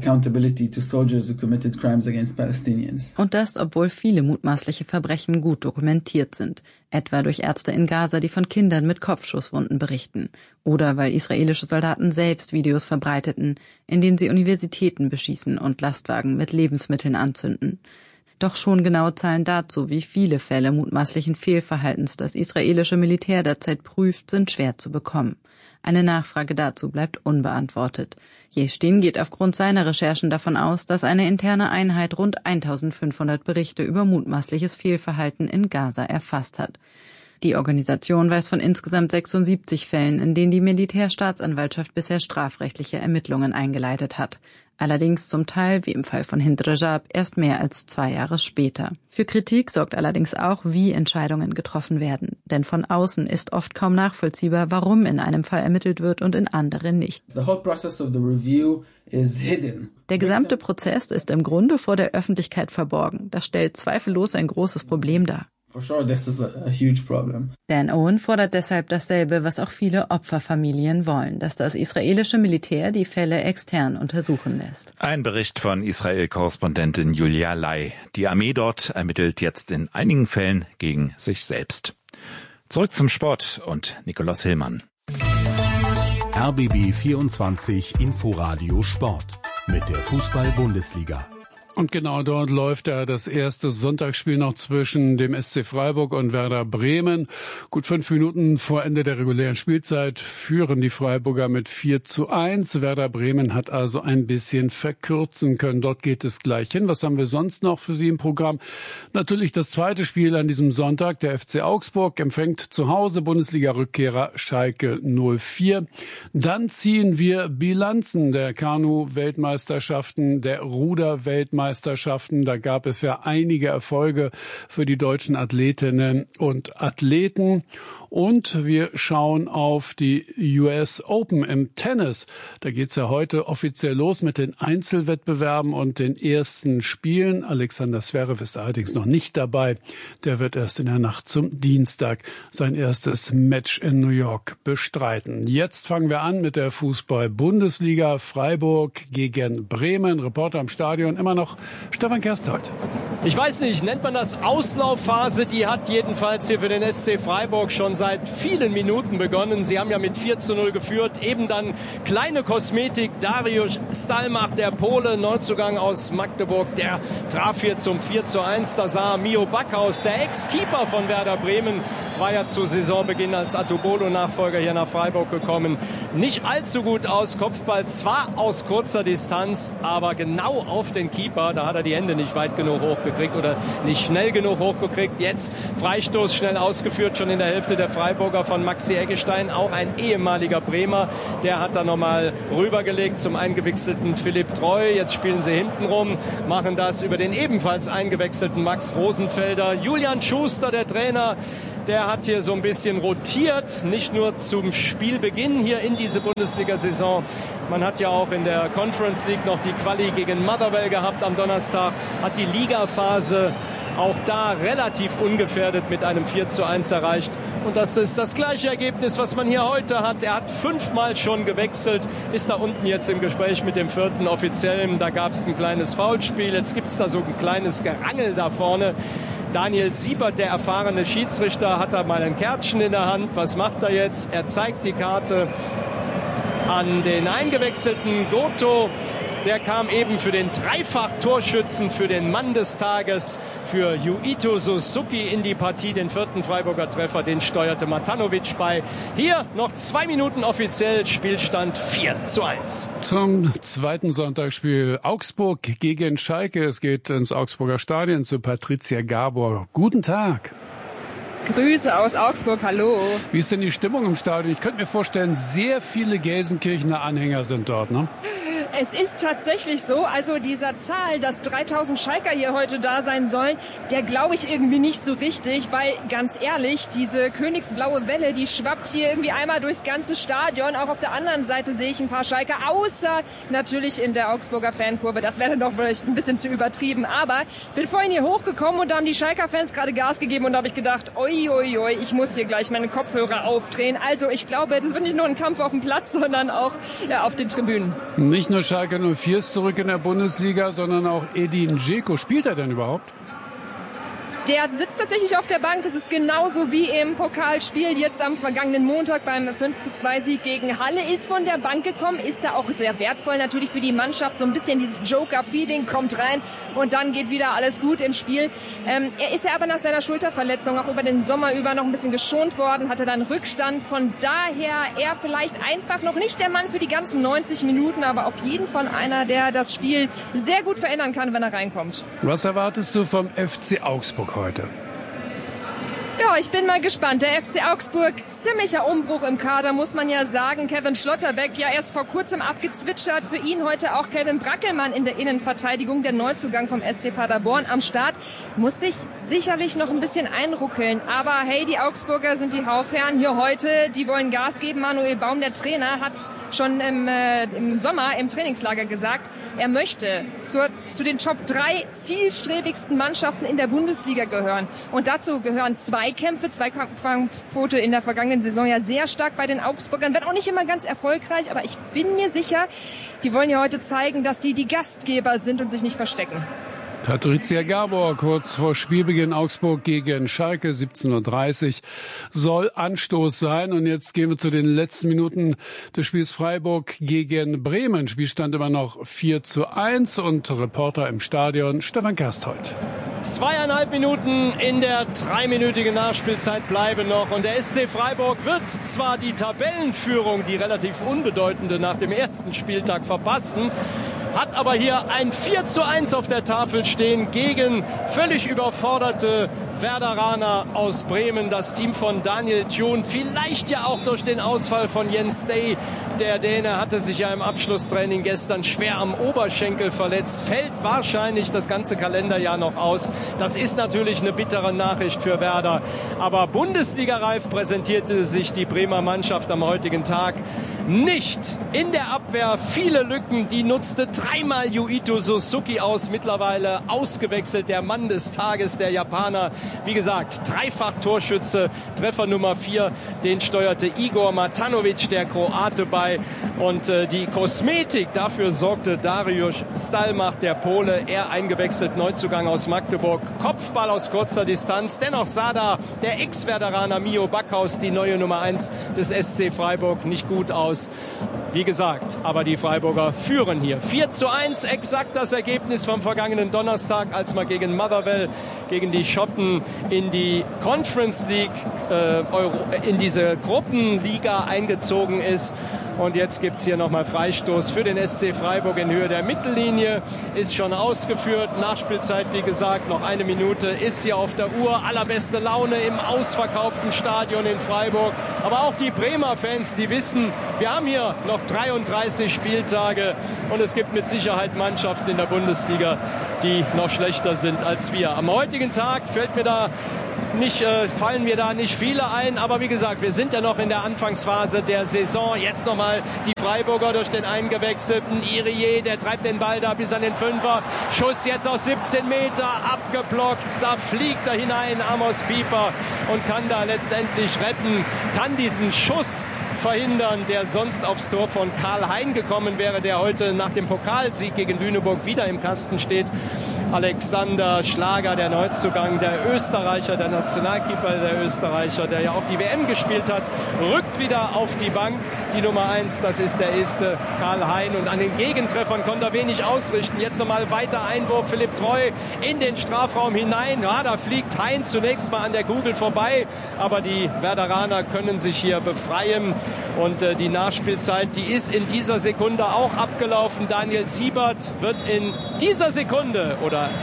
Speaker 3: Und das, obwohl viele mutmaßliche Verbrechen gut dokumentiert sind. Etwa durch Ärzte in Gaza, die von Kindern mit Kopfschusswunden berichten. Oder weil israelische Soldaten selbst Videos verbreiteten, in denen sie Universitäten beschießen und Lastwagen mit Lebensmitteln anzünden. Doch schon genaue Zahlen dazu, wie viele Fälle mutmaßlichen Fehlverhaltens das israelische Militär derzeit prüft, sind schwer zu bekommen. Eine Nachfrage dazu bleibt unbeantwortet. Yesh Din geht aufgrund seiner Recherchen davon aus, dass eine interne Einheit rund 1500 Berichte über mutmaßliches Fehlverhalten in Gaza erfasst hat. Die Organisation weiß von insgesamt 76 Fällen, in denen die Militärstaatsanwaltschaft bisher strafrechtliche Ermittlungen eingeleitet hat. Allerdings zum Teil, wie im Fall von Hind Rajab, erst mehr als 2 Jahre später. Für Kritik sorgt allerdings auch, wie Entscheidungen getroffen werden. Denn von außen ist oft kaum nachvollziehbar, warum in einem Fall ermittelt wird und in anderen nicht. Der gesamte Prozess ist im Grunde vor der Öffentlichkeit verborgen. Das stellt zweifellos ein großes Problem dar. Dan Owen fordert deshalb dasselbe, was auch viele Opferfamilien wollen, dass das israelische Militär die Fälle extern untersuchen lässt.
Speaker 15: Ein Bericht von Israel-Korrespondentin Julia Lai. Die Armee dort ermittelt jetzt in einigen Fällen gegen sich selbst. Zurück zum Sport und Nikolaus Hillmann.
Speaker 14: RBB 24 Inforadio Sport mit der Fußball-Bundesliga.
Speaker 2: Und genau dort läuft das erste Sonntagsspiel noch zwischen dem SC Freiburg und Werder Bremen. Gut 5 Minuten vor Ende der regulären Spielzeit führen die Freiburger mit 4:1. Werder Bremen hat also ein bisschen verkürzen können. Dort geht es gleich hin. Was haben wir sonst noch für Sie im Programm? Natürlich das zweite Spiel an diesem Sonntag. Der FC Augsburg empfängt zu Hause Bundesliga-Rückkehrer Schalke 04. Dann ziehen wir Bilanzen der Kanu-Weltmeisterschaften, der Ruder-Weltmeisterschaften Weltmeisterschaften. Da gab es ja einige Erfolge für die deutschen Athletinnen und Athleten. Und wir schauen auf die US Open im Tennis. Da geht's ja heute offiziell los mit den Einzelwettbewerben und den ersten Spielen. Alexander Zverev ist allerdings noch nicht dabei. Der wird erst in der Nacht zum Dienstag sein erstes Match in New York bestreiten. Jetzt fangen wir an mit der Fußball-Bundesliga. Freiburg gegen Bremen. Reporter am Stadion immer noch Stefan Kersthold.
Speaker 1: Ich weiß nicht, nennt man das Auslaufphase? Die hat jedenfalls hier für den SC Freiburg schon seit vielen Minuten begonnen. Sie haben ja mit 4:0 geführt. Eben dann kleine Kosmetik. Dariusz Stalmach, der Pole, Neuzugang aus Magdeburg, der traf hier zum 4:1. Da sah Mio Backhaus, der Ex-Keeper von Werder Bremen, war ja zu Saisonbeginn als Atubolo-Nachfolger hier nach Freiburg gekommen. Nicht allzu gut aus. Kopfball zwar aus kurzer Distanz, aber genau auf den Keeper. Da hat er die Hände nicht weit genug hochgekriegt oder nicht schnell genug hochgekriegt. Jetzt Freistoß schnell ausgeführt, schon in der Hälfte der Freiburger von Maxi Eggestein, auch ein ehemaliger Bremer. Der hat da nochmal rübergelegt zum eingewechselten Philipp Treu. Jetzt spielen sie hinten rum, machen das über den ebenfalls eingewechselten Max Rosenfelder. Julian Schuster, der Trainer, der hat hier so ein bisschen rotiert, nicht nur zum Spielbeginn hier in diese Bundesliga-Saison. Man hat ja auch in der Conference League noch die Quali gegen Motherwell gehabt am Donnerstag, hat die Ligaphase auch da relativ ungefährdet mit einem 4:1 erreicht. Und das ist das gleiche Ergebnis, was man hier heute hat. Er hat 5-mal schon gewechselt, ist da unten jetzt im Gespräch mit dem 4. Offiziellen. Da gab es ein kleines Foulspiel, jetzt gibt es da so ein kleines Gerangel da vorne. Daniel Siebert, der erfahrene Schiedsrichter, hat da mal ein Kärtchen in der Hand. Was macht er jetzt? Er zeigt die Karte an den eingewechselten Goto. Der kam eben für den Dreifach-Torschützen, für den Mann des Tages, für Yuito Suzuki in die Partie. Den 4. Freiburger Treffer, den steuerte Matanovic bei. Hier noch 2 Minuten offiziell, Spielstand 4:1.
Speaker 2: Zum zweiten Sonntagsspiel Augsburg gegen Schalke. Es geht ins Augsburger Stadion zu Patricia Gabor. Guten Tag.
Speaker 4: Grüße aus Augsburg, hallo.
Speaker 2: Wie ist denn die Stimmung im Stadion? Ich könnte mir vorstellen, sehr viele Gelsenkirchener Anhänger sind dort, ne?
Speaker 4: Es ist tatsächlich so, also dieser Zahl, dass 3000 Schalker hier heute da sein sollen, der glaube ich irgendwie nicht so richtig, weil ganz ehrlich, diese königsblaue Welle, die schwappt hier irgendwie einmal durchs ganze Stadion. Auch auf der anderen Seite sehe ich ein paar Schalker, außer natürlich in der Augsburger Fankurve. Das wäre dann doch vielleicht ein bisschen zu übertrieben. Aber bin vorhin hier hochgekommen und da haben die Schalker-Fans gerade Gas gegeben und da habe ich gedacht, oi, oi, oi, ich muss hier gleich meine Kopfhörer aufdrehen. Also ich glaube, das wird nicht nur ein Kampf auf dem Platz, sondern auch auf den Tribünen.
Speaker 2: Nicht nur Schalke 04 ist zurück in der Bundesliga, sondern auch Edin Dzeko. Spielt er denn überhaupt?
Speaker 4: Der sitzt tatsächlich auf der Bank. Das ist genauso wie im Pokalspiel jetzt am vergangenen Montag beim 5:2-Sieg gegen Halle. Ist von der Bank gekommen, ist da auch sehr wertvoll natürlich für die Mannschaft. So ein bisschen dieses Joker-Feeling kommt rein und dann geht wieder alles gut im Spiel. Er ist ja aber nach seiner Schulterverletzung auch über den Sommer über noch ein bisschen geschont worden, hatte dann Rückstand. Von daher er vielleicht einfach noch nicht der Mann für die ganzen 90 Minuten, aber auf jeden Fall einer, der das Spiel sehr gut verändern kann, wenn er reinkommt.
Speaker 2: Was erwartest du vom FC Augsburg heute?
Speaker 4: Ja, ich bin mal gespannt. Der FC Augsburg, ziemlicher Umbruch im Kader, muss man ja sagen. Kevin Schlotterbeck, ja erst vor kurzem abgezwitschert. Für ihn heute auch Kevin Brackelmann in der Innenverteidigung, der Neuzugang vom SC Paderborn am Start. Muss sich sicherlich noch ein bisschen einruckeln. Aber hey, die Augsburger sind die Hausherren hier heute. Die wollen Gas geben. Manuel Baum, der Trainer, hat schon im Sommer im Trainingslager gesagt, er möchte zu den Top 3 zielstrebigsten Mannschaften in der Bundesliga gehören. Und dazu gehören Zweikampfquote in der vergangenen Saison ja sehr stark bei den Augsburgern. Wird auch nicht immer ganz erfolgreich, aber ich bin mir sicher, die wollen ja heute zeigen, dass sie die Gastgeber sind und sich nicht verstecken.
Speaker 2: Patricia Gabor, kurz vor Spielbeginn Augsburg gegen Schalke, 17:30 Uhr, soll Anstoß sein. Und jetzt gehen wir zu den letzten Minuten des Spiels Freiburg gegen Bremen. Spielstand immer noch 4:1 und Reporter im Stadion Stefan Kersthold.
Speaker 1: 2,5 Minuten in der 3-minütigen Nachspielzeit bleiben noch. Und der SC Freiburg wird zwar die Tabellenführung, die relativ unbedeutende, nach dem ersten Spieltag verpassen, hat aber hier ein 4:1 auf der Tafel stehen gegen völlig überforderte Werderaner aus Bremen, das Team von Daniel Thun, vielleicht ja auch durch den Ausfall von Jens Day. Der Däne hatte sich ja im Abschlusstraining gestern schwer am Oberschenkel verletzt, fällt wahrscheinlich das ganze Kalenderjahr noch aus. Das ist natürlich eine bittere Nachricht für Werder. Aber Bundesliga-reif präsentierte sich die Bremer Mannschaft am heutigen Tag nicht. In der Abwehr viele Lücken, die nutzte dreimal Yuito Suzuki aus, mittlerweile ausgewechselt, der Mann des Tages, der Japaner. Wie gesagt, Dreifach-Torschütze, Treffer Nummer 4, den steuerte Igor Matanovic, der Kroate, bei. Und die Kosmetik, dafür sorgte Dariusz Stalmach, der Pole, er eingewechselt, Neuzugang aus Magdeburg. Kopfball aus kurzer Distanz, dennoch sah da der Ex-Werderaner Mio Backhaus, die neue Nummer 1 des SC Freiburg, nicht gut aus. Wie gesagt, aber die Freiburger führen hier. 4:1, exakt das Ergebnis vom vergangenen Donnerstag, als man gegen Motherwell, gegen die Schotten in die Conference League, in diese Gruppenliga eingezogen ist. Und jetzt gibt es hier nochmal Freistoß für den SC Freiburg in Höhe der Mittellinie. Ist schon ausgeführt. Nachspielzeit, wie gesagt, noch 1 Minute ist hier auf der Uhr. Allerbeste Laune im ausverkauften Stadion in Freiburg. Aber auch die Bremer Fans, die wissen, wir haben hier noch 33 Spieltage. Und es gibt mit Sicherheit Mannschaften in der Bundesliga, die noch schlechter sind als wir. Am heutigen Tag fallen mir da nicht viele ein, aber wie gesagt, wir sind ja noch in der Anfangsphase der Saison. Jetzt nochmal die Freiburger durch den eingewechselten Irié, der treibt den Ball da bis an den Fünfer. Schuss jetzt aus 17 Meter, abgeblockt, da fliegt er hinein, Amos Pieper, und kann da letztendlich retten, kann diesen Schuss verhindern, der sonst aufs Tor von Karl Hein gekommen wäre, der heute nach dem Pokalsieg gegen Lüneburg wieder im Kasten steht. Alexander Schlager, der Neuzugang, der Österreicher, der Nationalkeeper der Österreicher, der ja auch die WM gespielt hat, rückt wieder auf die Bank. Die Nummer 1, das ist der erste Karl Hein. Und an den Gegentreffern konnte er wenig ausrichten. Jetzt nochmal weiter Einwurf, Philipp Treu in den Strafraum hinein. Ja, da fliegt Hein zunächst mal an der Kugel vorbei. Aber die Werderaner können sich hier befreien. Und die Nachspielzeit, die ist in dieser Sekunde auch abgelaufen. Daniel Siebert wird in dieser Sekunde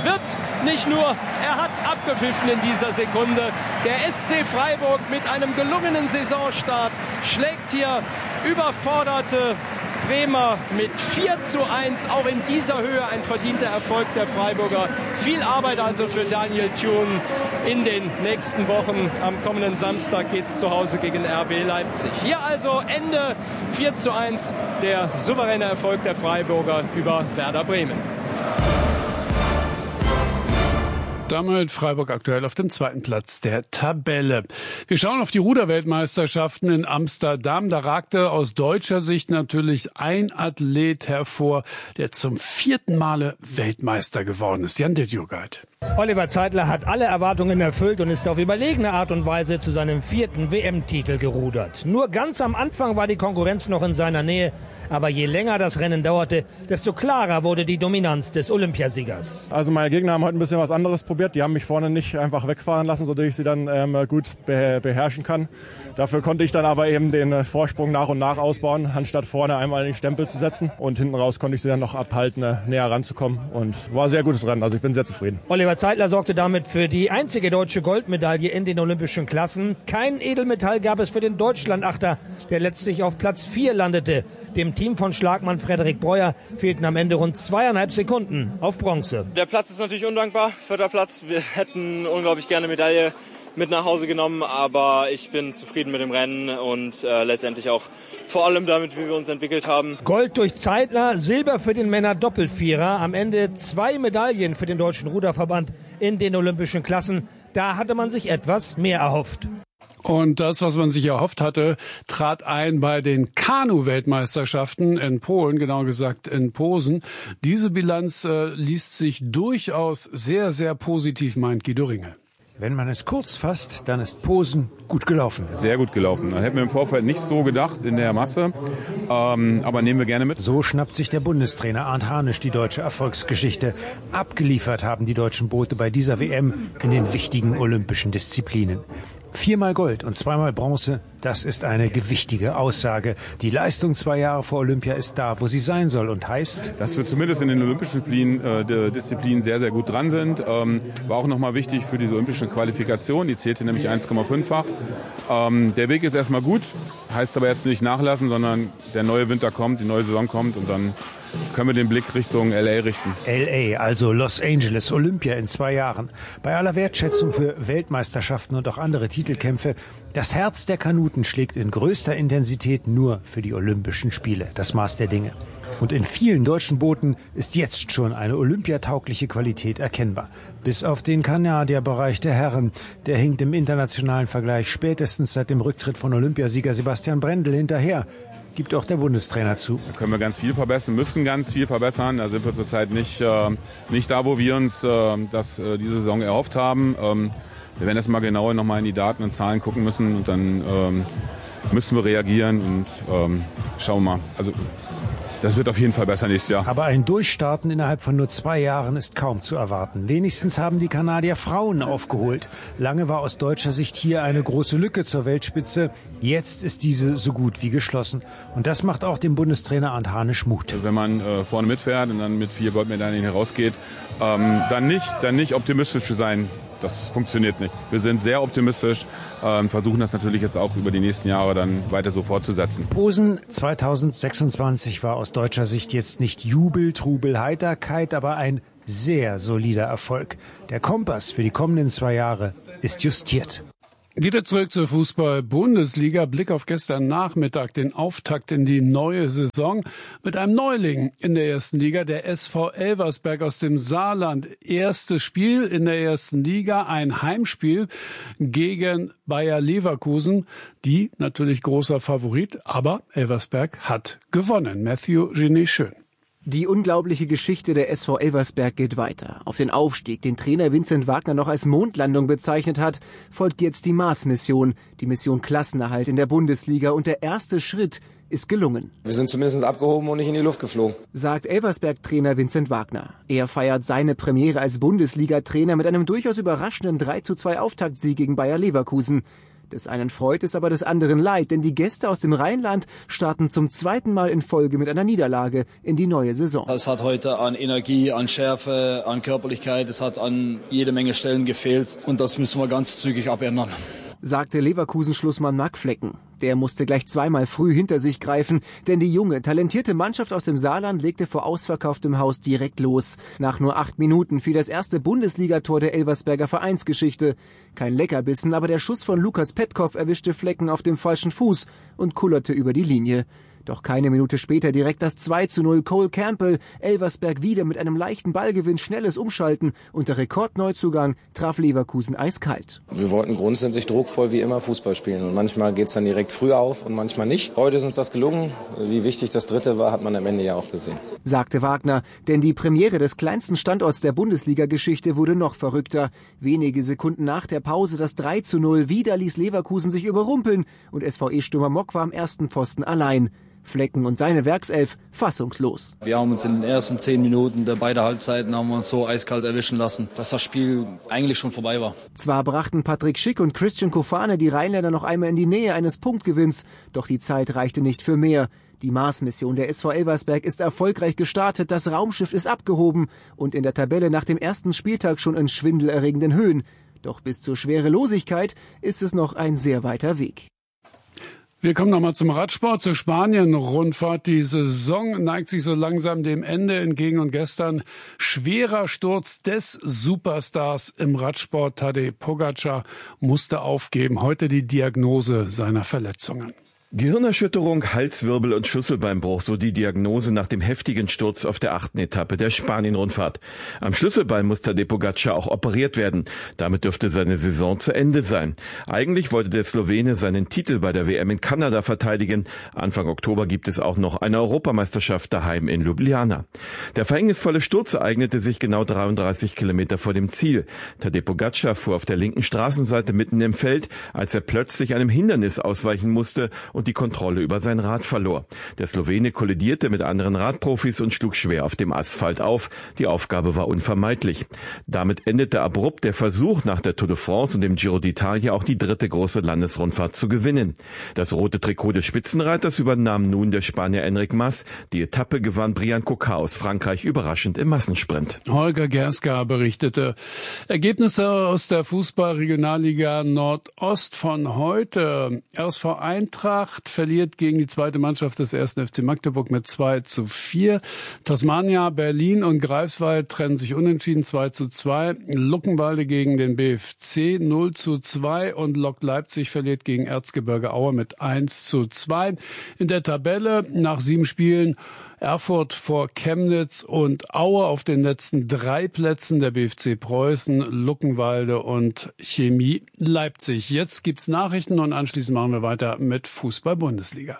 Speaker 1: er hat abgepfiffen in dieser Sekunde. Der SC Freiburg mit einem gelungenen Saisonstart schlägt hier überforderte Bremer mit 4:1. Auch in dieser Höhe ein verdienter Erfolg der Freiburger. Viel Arbeit also für Daniel Thun in den nächsten Wochen. Am kommenden Samstag geht es zu Hause gegen RB Leipzig. Hier also Ende 4:1, der souveräne Erfolg der Freiburger über Werder Bremen.
Speaker 2: Damit Freiburg aktuell auf dem 2. Platz der Tabelle. Wir schauen auf die Ruderweltmeisterschaften in Amsterdam. Da ragte aus deutscher Sicht natürlich ein Athlet hervor, der zum 4. Male Weltmeister geworden ist. Jan Dittjugeit.
Speaker 5: Oliver Zeitler hat alle Erwartungen erfüllt und ist auf überlegene Art und Weise zu seinem 4. WM-Titel gerudert. Nur ganz am Anfang war die Konkurrenz noch in seiner Nähe, aber je länger das Rennen dauerte, desto klarer wurde die Dominanz des Olympiasiegers.
Speaker 6: Also meine Gegner haben heute ein bisschen was anderes probiert. Die haben mich vorne nicht einfach wegfahren lassen, sodass ich sie dann gut beherrschen kann. Dafür konnte ich dann aber eben den Vorsprung nach und nach ausbauen, anstatt vorne einmal den Stempel zu setzen. Und hinten raus konnte ich sie dann noch abhalten, näher ranzukommen. Und war ein sehr gutes Rennen, also ich bin sehr zufrieden.
Speaker 5: Oliver Zeitler sorgte damit für die einzige deutsche Goldmedaille in den olympischen Klassen. Kein Edelmetall gab es für den Deutschlandachter, der letztlich auf Platz 4 landete. Dem Team von Schlagmann Frederik Breuer fehlten am Ende rund 2,5 Sekunden auf Bronze.
Speaker 10: Der Platz ist natürlich undankbar, 4. Platz. Wir hätten unglaublich gerne Medaille mit nach Hause genommen, aber ich bin zufrieden mit dem Rennen und letztendlich auch vor allem damit, wie wir uns entwickelt haben.
Speaker 5: Gold durch Zeitler, Silber für den Männer-Doppelvierer. Am Ende 2 Medaillen für den Deutschen Ruderverband in den olympischen Klassen. Da hatte man sich etwas mehr erhofft.
Speaker 2: Und das, was man sich erhofft hatte, trat ein bei den Kanu-Weltmeisterschaften in Polen, genauer gesagt in Posen. Diese Bilanz liest sich durchaus sehr, sehr positiv, meint Guido Ringel.
Speaker 7: Wenn man es kurz fasst, dann ist Posen gut gelaufen.
Speaker 9: Sehr gut gelaufen. Das hätten wir im Vorfeld nicht so gedacht in der Masse, aber nehmen wir gerne mit.
Speaker 7: So schnappt sich der Bundestrainer Arndt Hanisch die deutsche Erfolgsgeschichte. Abgeliefert haben die deutschen Boote bei dieser WM in den wichtigen olympischen Disziplinen. 4-mal Gold und 2-mal Bronze, das ist eine gewichtige Aussage. Die Leistung 2 Jahre vor Olympia ist da, wo sie sein soll und heißt,
Speaker 9: dass wir zumindest in den olympischen Disziplinen sehr, sehr gut dran sind. War auch nochmal wichtig für diese olympische Qualifikation, die zählte nämlich 1,5-fach. Der Weg ist erstmal gut, heißt aber jetzt nicht nachlassen, sondern der neue Winter kommt, die neue Saison kommt und dann können wir den Blick Richtung LA richten.
Speaker 7: LA, also Los Angeles, Olympia in 2 Jahren. Bei aller Wertschätzung für Weltmeisterschaften und auch andere Titelkämpfe, das Herz der Kanuten schlägt in größter Intensität nur für die Olympischen Spiele, das Maß der Dinge. Und in vielen deutschen Booten ist jetzt schon eine olympiataugliche Qualität erkennbar. Bis auf den Kanadierbereich der Herren. Der hinkt im internationalen Vergleich spätestens seit dem Rücktritt von Olympiasieger Sebastian Brendel hinterher. Gibt auch der Bundestrainer zu.
Speaker 9: Da können wir ganz viel verbessern, müssen ganz viel verbessern. Da sind wir zurzeit nicht da, wo wir uns diese Saison erhofft haben. Wir werden jetzt mal genauer nochmal in die Daten und Zahlen gucken müssen und dann müssen wir reagieren und schauen wir mal. Also das wird auf jeden Fall besser nächstes Jahr.
Speaker 7: Aber ein Durchstarten innerhalb von nur 2 Jahren ist kaum zu erwarten. Wenigstens haben die Kanadier Frauen aufgeholt. Lange war aus deutscher Sicht hier eine große Lücke zur Weltspitze. Jetzt ist diese so gut wie geschlossen. Und das macht auch dem Bundestrainer Arndt Hanisch Mut.
Speaker 9: Wenn man vorne mitfährt und dann mit 4 Goldmedaillen herausgeht, dann nicht optimistisch zu sein. Das funktioniert nicht. Wir sind sehr optimistisch, versuchen das natürlich jetzt auch über die nächsten Jahre dann weiter so fortzusetzen.
Speaker 7: Posen 2026 war aus deutscher Sicht jetzt nicht Jubel, Trubel, Heiterkeit, aber ein sehr solider Erfolg. Der Kompass für die kommenden 2 Jahre ist justiert.
Speaker 2: Wieder zurück zur Fußball-Bundesliga. Blick auf gestern Nachmittag, den Auftakt in die neue Saison mit einem Neuling in der ersten Liga, der SV Elversberg aus dem Saarland. Erstes Spiel in der ersten Liga, ein Heimspiel gegen Bayer Leverkusen, die natürlich großer Favorit, aber Elversberg hat gewonnen. Matthew Genet-Schön.
Speaker 8: Die unglaubliche Geschichte der SV Elversberg geht weiter. Auf den Aufstieg, den Trainer Vincent Wagner noch als Mondlandung bezeichnet hat, folgt jetzt die Mars-Mission, die Mission Klassenerhalt in der Bundesliga, und der erste Schritt ist gelungen.
Speaker 11: Wir sind zumindest abgehoben und nicht in die Luft geflogen,
Speaker 8: sagt Elversberg-Trainer Vincent Wagner. Er feiert seine Premiere als Bundesliga-Trainer mit einem durchaus überraschenden 3:2 Auftaktsieg gegen Bayer Leverkusen. Des einen freut es, aber des anderen leid, denn die Gäste aus dem Rheinland starten zum 2. Mal in Folge mit einer Niederlage in die neue Saison.
Speaker 12: Es hat heute an Energie, an Schärfe, an Körperlichkeit, es hat an jede Menge Stellen gefehlt und das müssen wir ganz zügig abändern,
Speaker 8: sagte Leverkusen-Schlussmann Marc Flecken. Der musste gleich 2-mal früh hinter sich greifen, denn die junge, talentierte Mannschaft aus dem Saarland legte vor ausverkauftem Haus direkt los. Nach nur 8 Minuten fiel das erste Bundesligator der Elversberger Vereinsgeschichte. Kein Leckerbissen, aber der Schuss von Lukas Petkoff erwischte Flecken auf dem falschen Fuß und kullerte über die Linie. Doch keine Minute später direkt das 2:0. Cole Campbell, Elversberg wieder mit einem leichten Ballgewinn, schnelles Umschalten und der Rekordneuzugang traf Leverkusen eiskalt.
Speaker 11: Wir wollten grundsätzlich druckvoll wie immer Fußball spielen und manchmal geht's dann direkt früh auf und manchmal nicht. Heute ist uns das gelungen. Wie wichtig das dritte war, hat man am Ende ja auch gesehen,
Speaker 8: sagte Wagner, denn die Premiere des kleinsten Standorts der Bundesliga-Geschichte wurde noch verrückter. Wenige Sekunden nach der Pause das 3:0. Wieder ließ Leverkusen sich überrumpeln und SVE-Stürmer Mock war am ersten Pfosten allein. Flecken und seine Werkself fassungslos.
Speaker 12: Wir haben uns in den ersten 10 Minuten der beiden Halbzeiten haben wir uns so eiskalt erwischen lassen, dass das Spiel eigentlich schon vorbei war.
Speaker 8: Zwar brachten Patrick Schick und Christian Kofane die Rheinländer noch einmal in die Nähe eines Punktgewinns, doch die Zeit reichte nicht für mehr. Die Mars-Mission der SV Elversberg ist erfolgreich gestartet, das Raumschiff ist abgehoben und in der Tabelle nach dem ersten Spieltag schon in schwindelerregenden Höhen. Doch bis zur Schwerelosigkeit ist es noch ein sehr weiter Weg.
Speaker 2: Wir kommen nochmal zum Radsport, zur Spanien-Rundfahrt. Die Saison neigt sich so langsam dem Ende entgegen und gestern schwerer Sturz des Superstars im Radsport. Tadej Pogačar musste aufgeben. Heute die Diagnose seiner Verletzungen.
Speaker 13: Gehirnerschütterung, Halswirbel und Schlüsselbeinbruch, so die Diagnose nach dem heftigen Sturz auf der 8. Etappe der Spanien-Rundfahrt. Am Schlüsselbein muss Tadej Pogačar auch operiert werden. Damit dürfte seine Saison zu Ende sein. Eigentlich wollte der Slowene seinen Titel bei der WM in Kanada verteidigen. Anfang Oktober gibt es auch noch eine Europameisterschaft daheim in Ljubljana. Der verhängnisvolle Sturz ereignete sich genau 33 Kilometer vor dem Ziel. Tadej Pogačar fuhr auf der linken Straßenseite mitten im Feld, als er plötzlich einem Hindernis ausweichen musste und die Kontrolle über sein Rad verlor. Der Slowene kollidierte mit anderen Radprofis und schlug schwer auf dem Asphalt auf. Die Aufgabe war unvermeidlich. Damit endete abrupt der Versuch, nach der Tour de France und dem Giro d'Italia auch die dritte große Landesrundfahrt zu gewinnen. Das rote Trikot des Spitzenreiters übernahm nun der Spanier Enric Mas. Die Etappe gewann Brian Coquard aus Frankreich überraschend im Massensprint.
Speaker 2: Holger Gerska berichtete. Ergebnisse aus der Fußball-Regionalliga Nordost von heute. RSV Eintracht verliert gegen die zweite Mannschaft des 1. FC Magdeburg mit 2:4. Tasmania, Berlin und Greifswald trennen sich unentschieden 2:2. Luckenwalde gegen den BFC 0:2 und Lok Leipzig verliert gegen Erzgebirge Aue mit 1:2. In der Tabelle nach 7 Spielen Erfurt vor Chemnitz und Aue auf den letzten 3 Plätzen, der BFC Preußen, Luckenwalde und Chemie Leipzig. Jetzt gibt's Nachrichten und anschließend machen wir weiter mit Fußball-Bundesliga.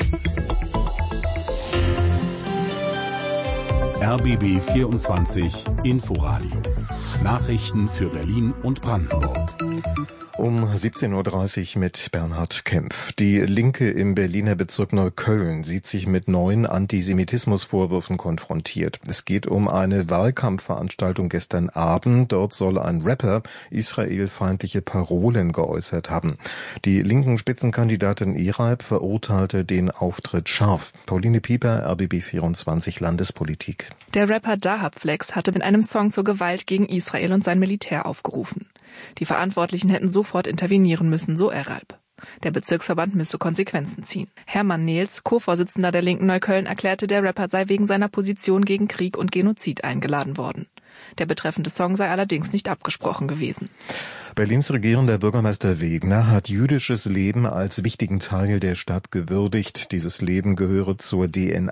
Speaker 14: RBB 24 Inforadio. Nachrichten für Berlin und Brandenburg.
Speaker 16: Um 17:30 Uhr mit Bernhard Kempf. Die Linke im Berliner Bezirk Neukölln sieht sich mit neuen Antisemitismusvorwürfen konfrontiert. Es geht um eine Wahlkampfveranstaltung gestern Abend. Dort soll ein Rapper israelfeindliche Parolen geäußert haben. Die linken Spitzenkandidatin Ereib verurteilte den Auftritt scharf. Pauline Pieper, RBB 24 Landespolitik.
Speaker 17: Der Rapper Dahab Flex hatte mit einem Song zur Gewalt gegen Israel und sein Militär aufgerufen. Die Verantwortlichen hätten sofort intervenieren müssen, so Ereib. Der Bezirksverband müsse Konsequenzen ziehen. Hermann Nehls, Co-Vorsitzender der Linken Neukölln, erklärte, der Rapper sei wegen seiner Position gegen Krieg und Genozid eingeladen worden. Der betreffende Song sei allerdings nicht abgesprochen gewesen.
Speaker 16: Berlins regierender Bürgermeister Wegner hat jüdisches Leben als wichtigen Teil der Stadt gewürdigt. Dieses Leben gehöre zur DNA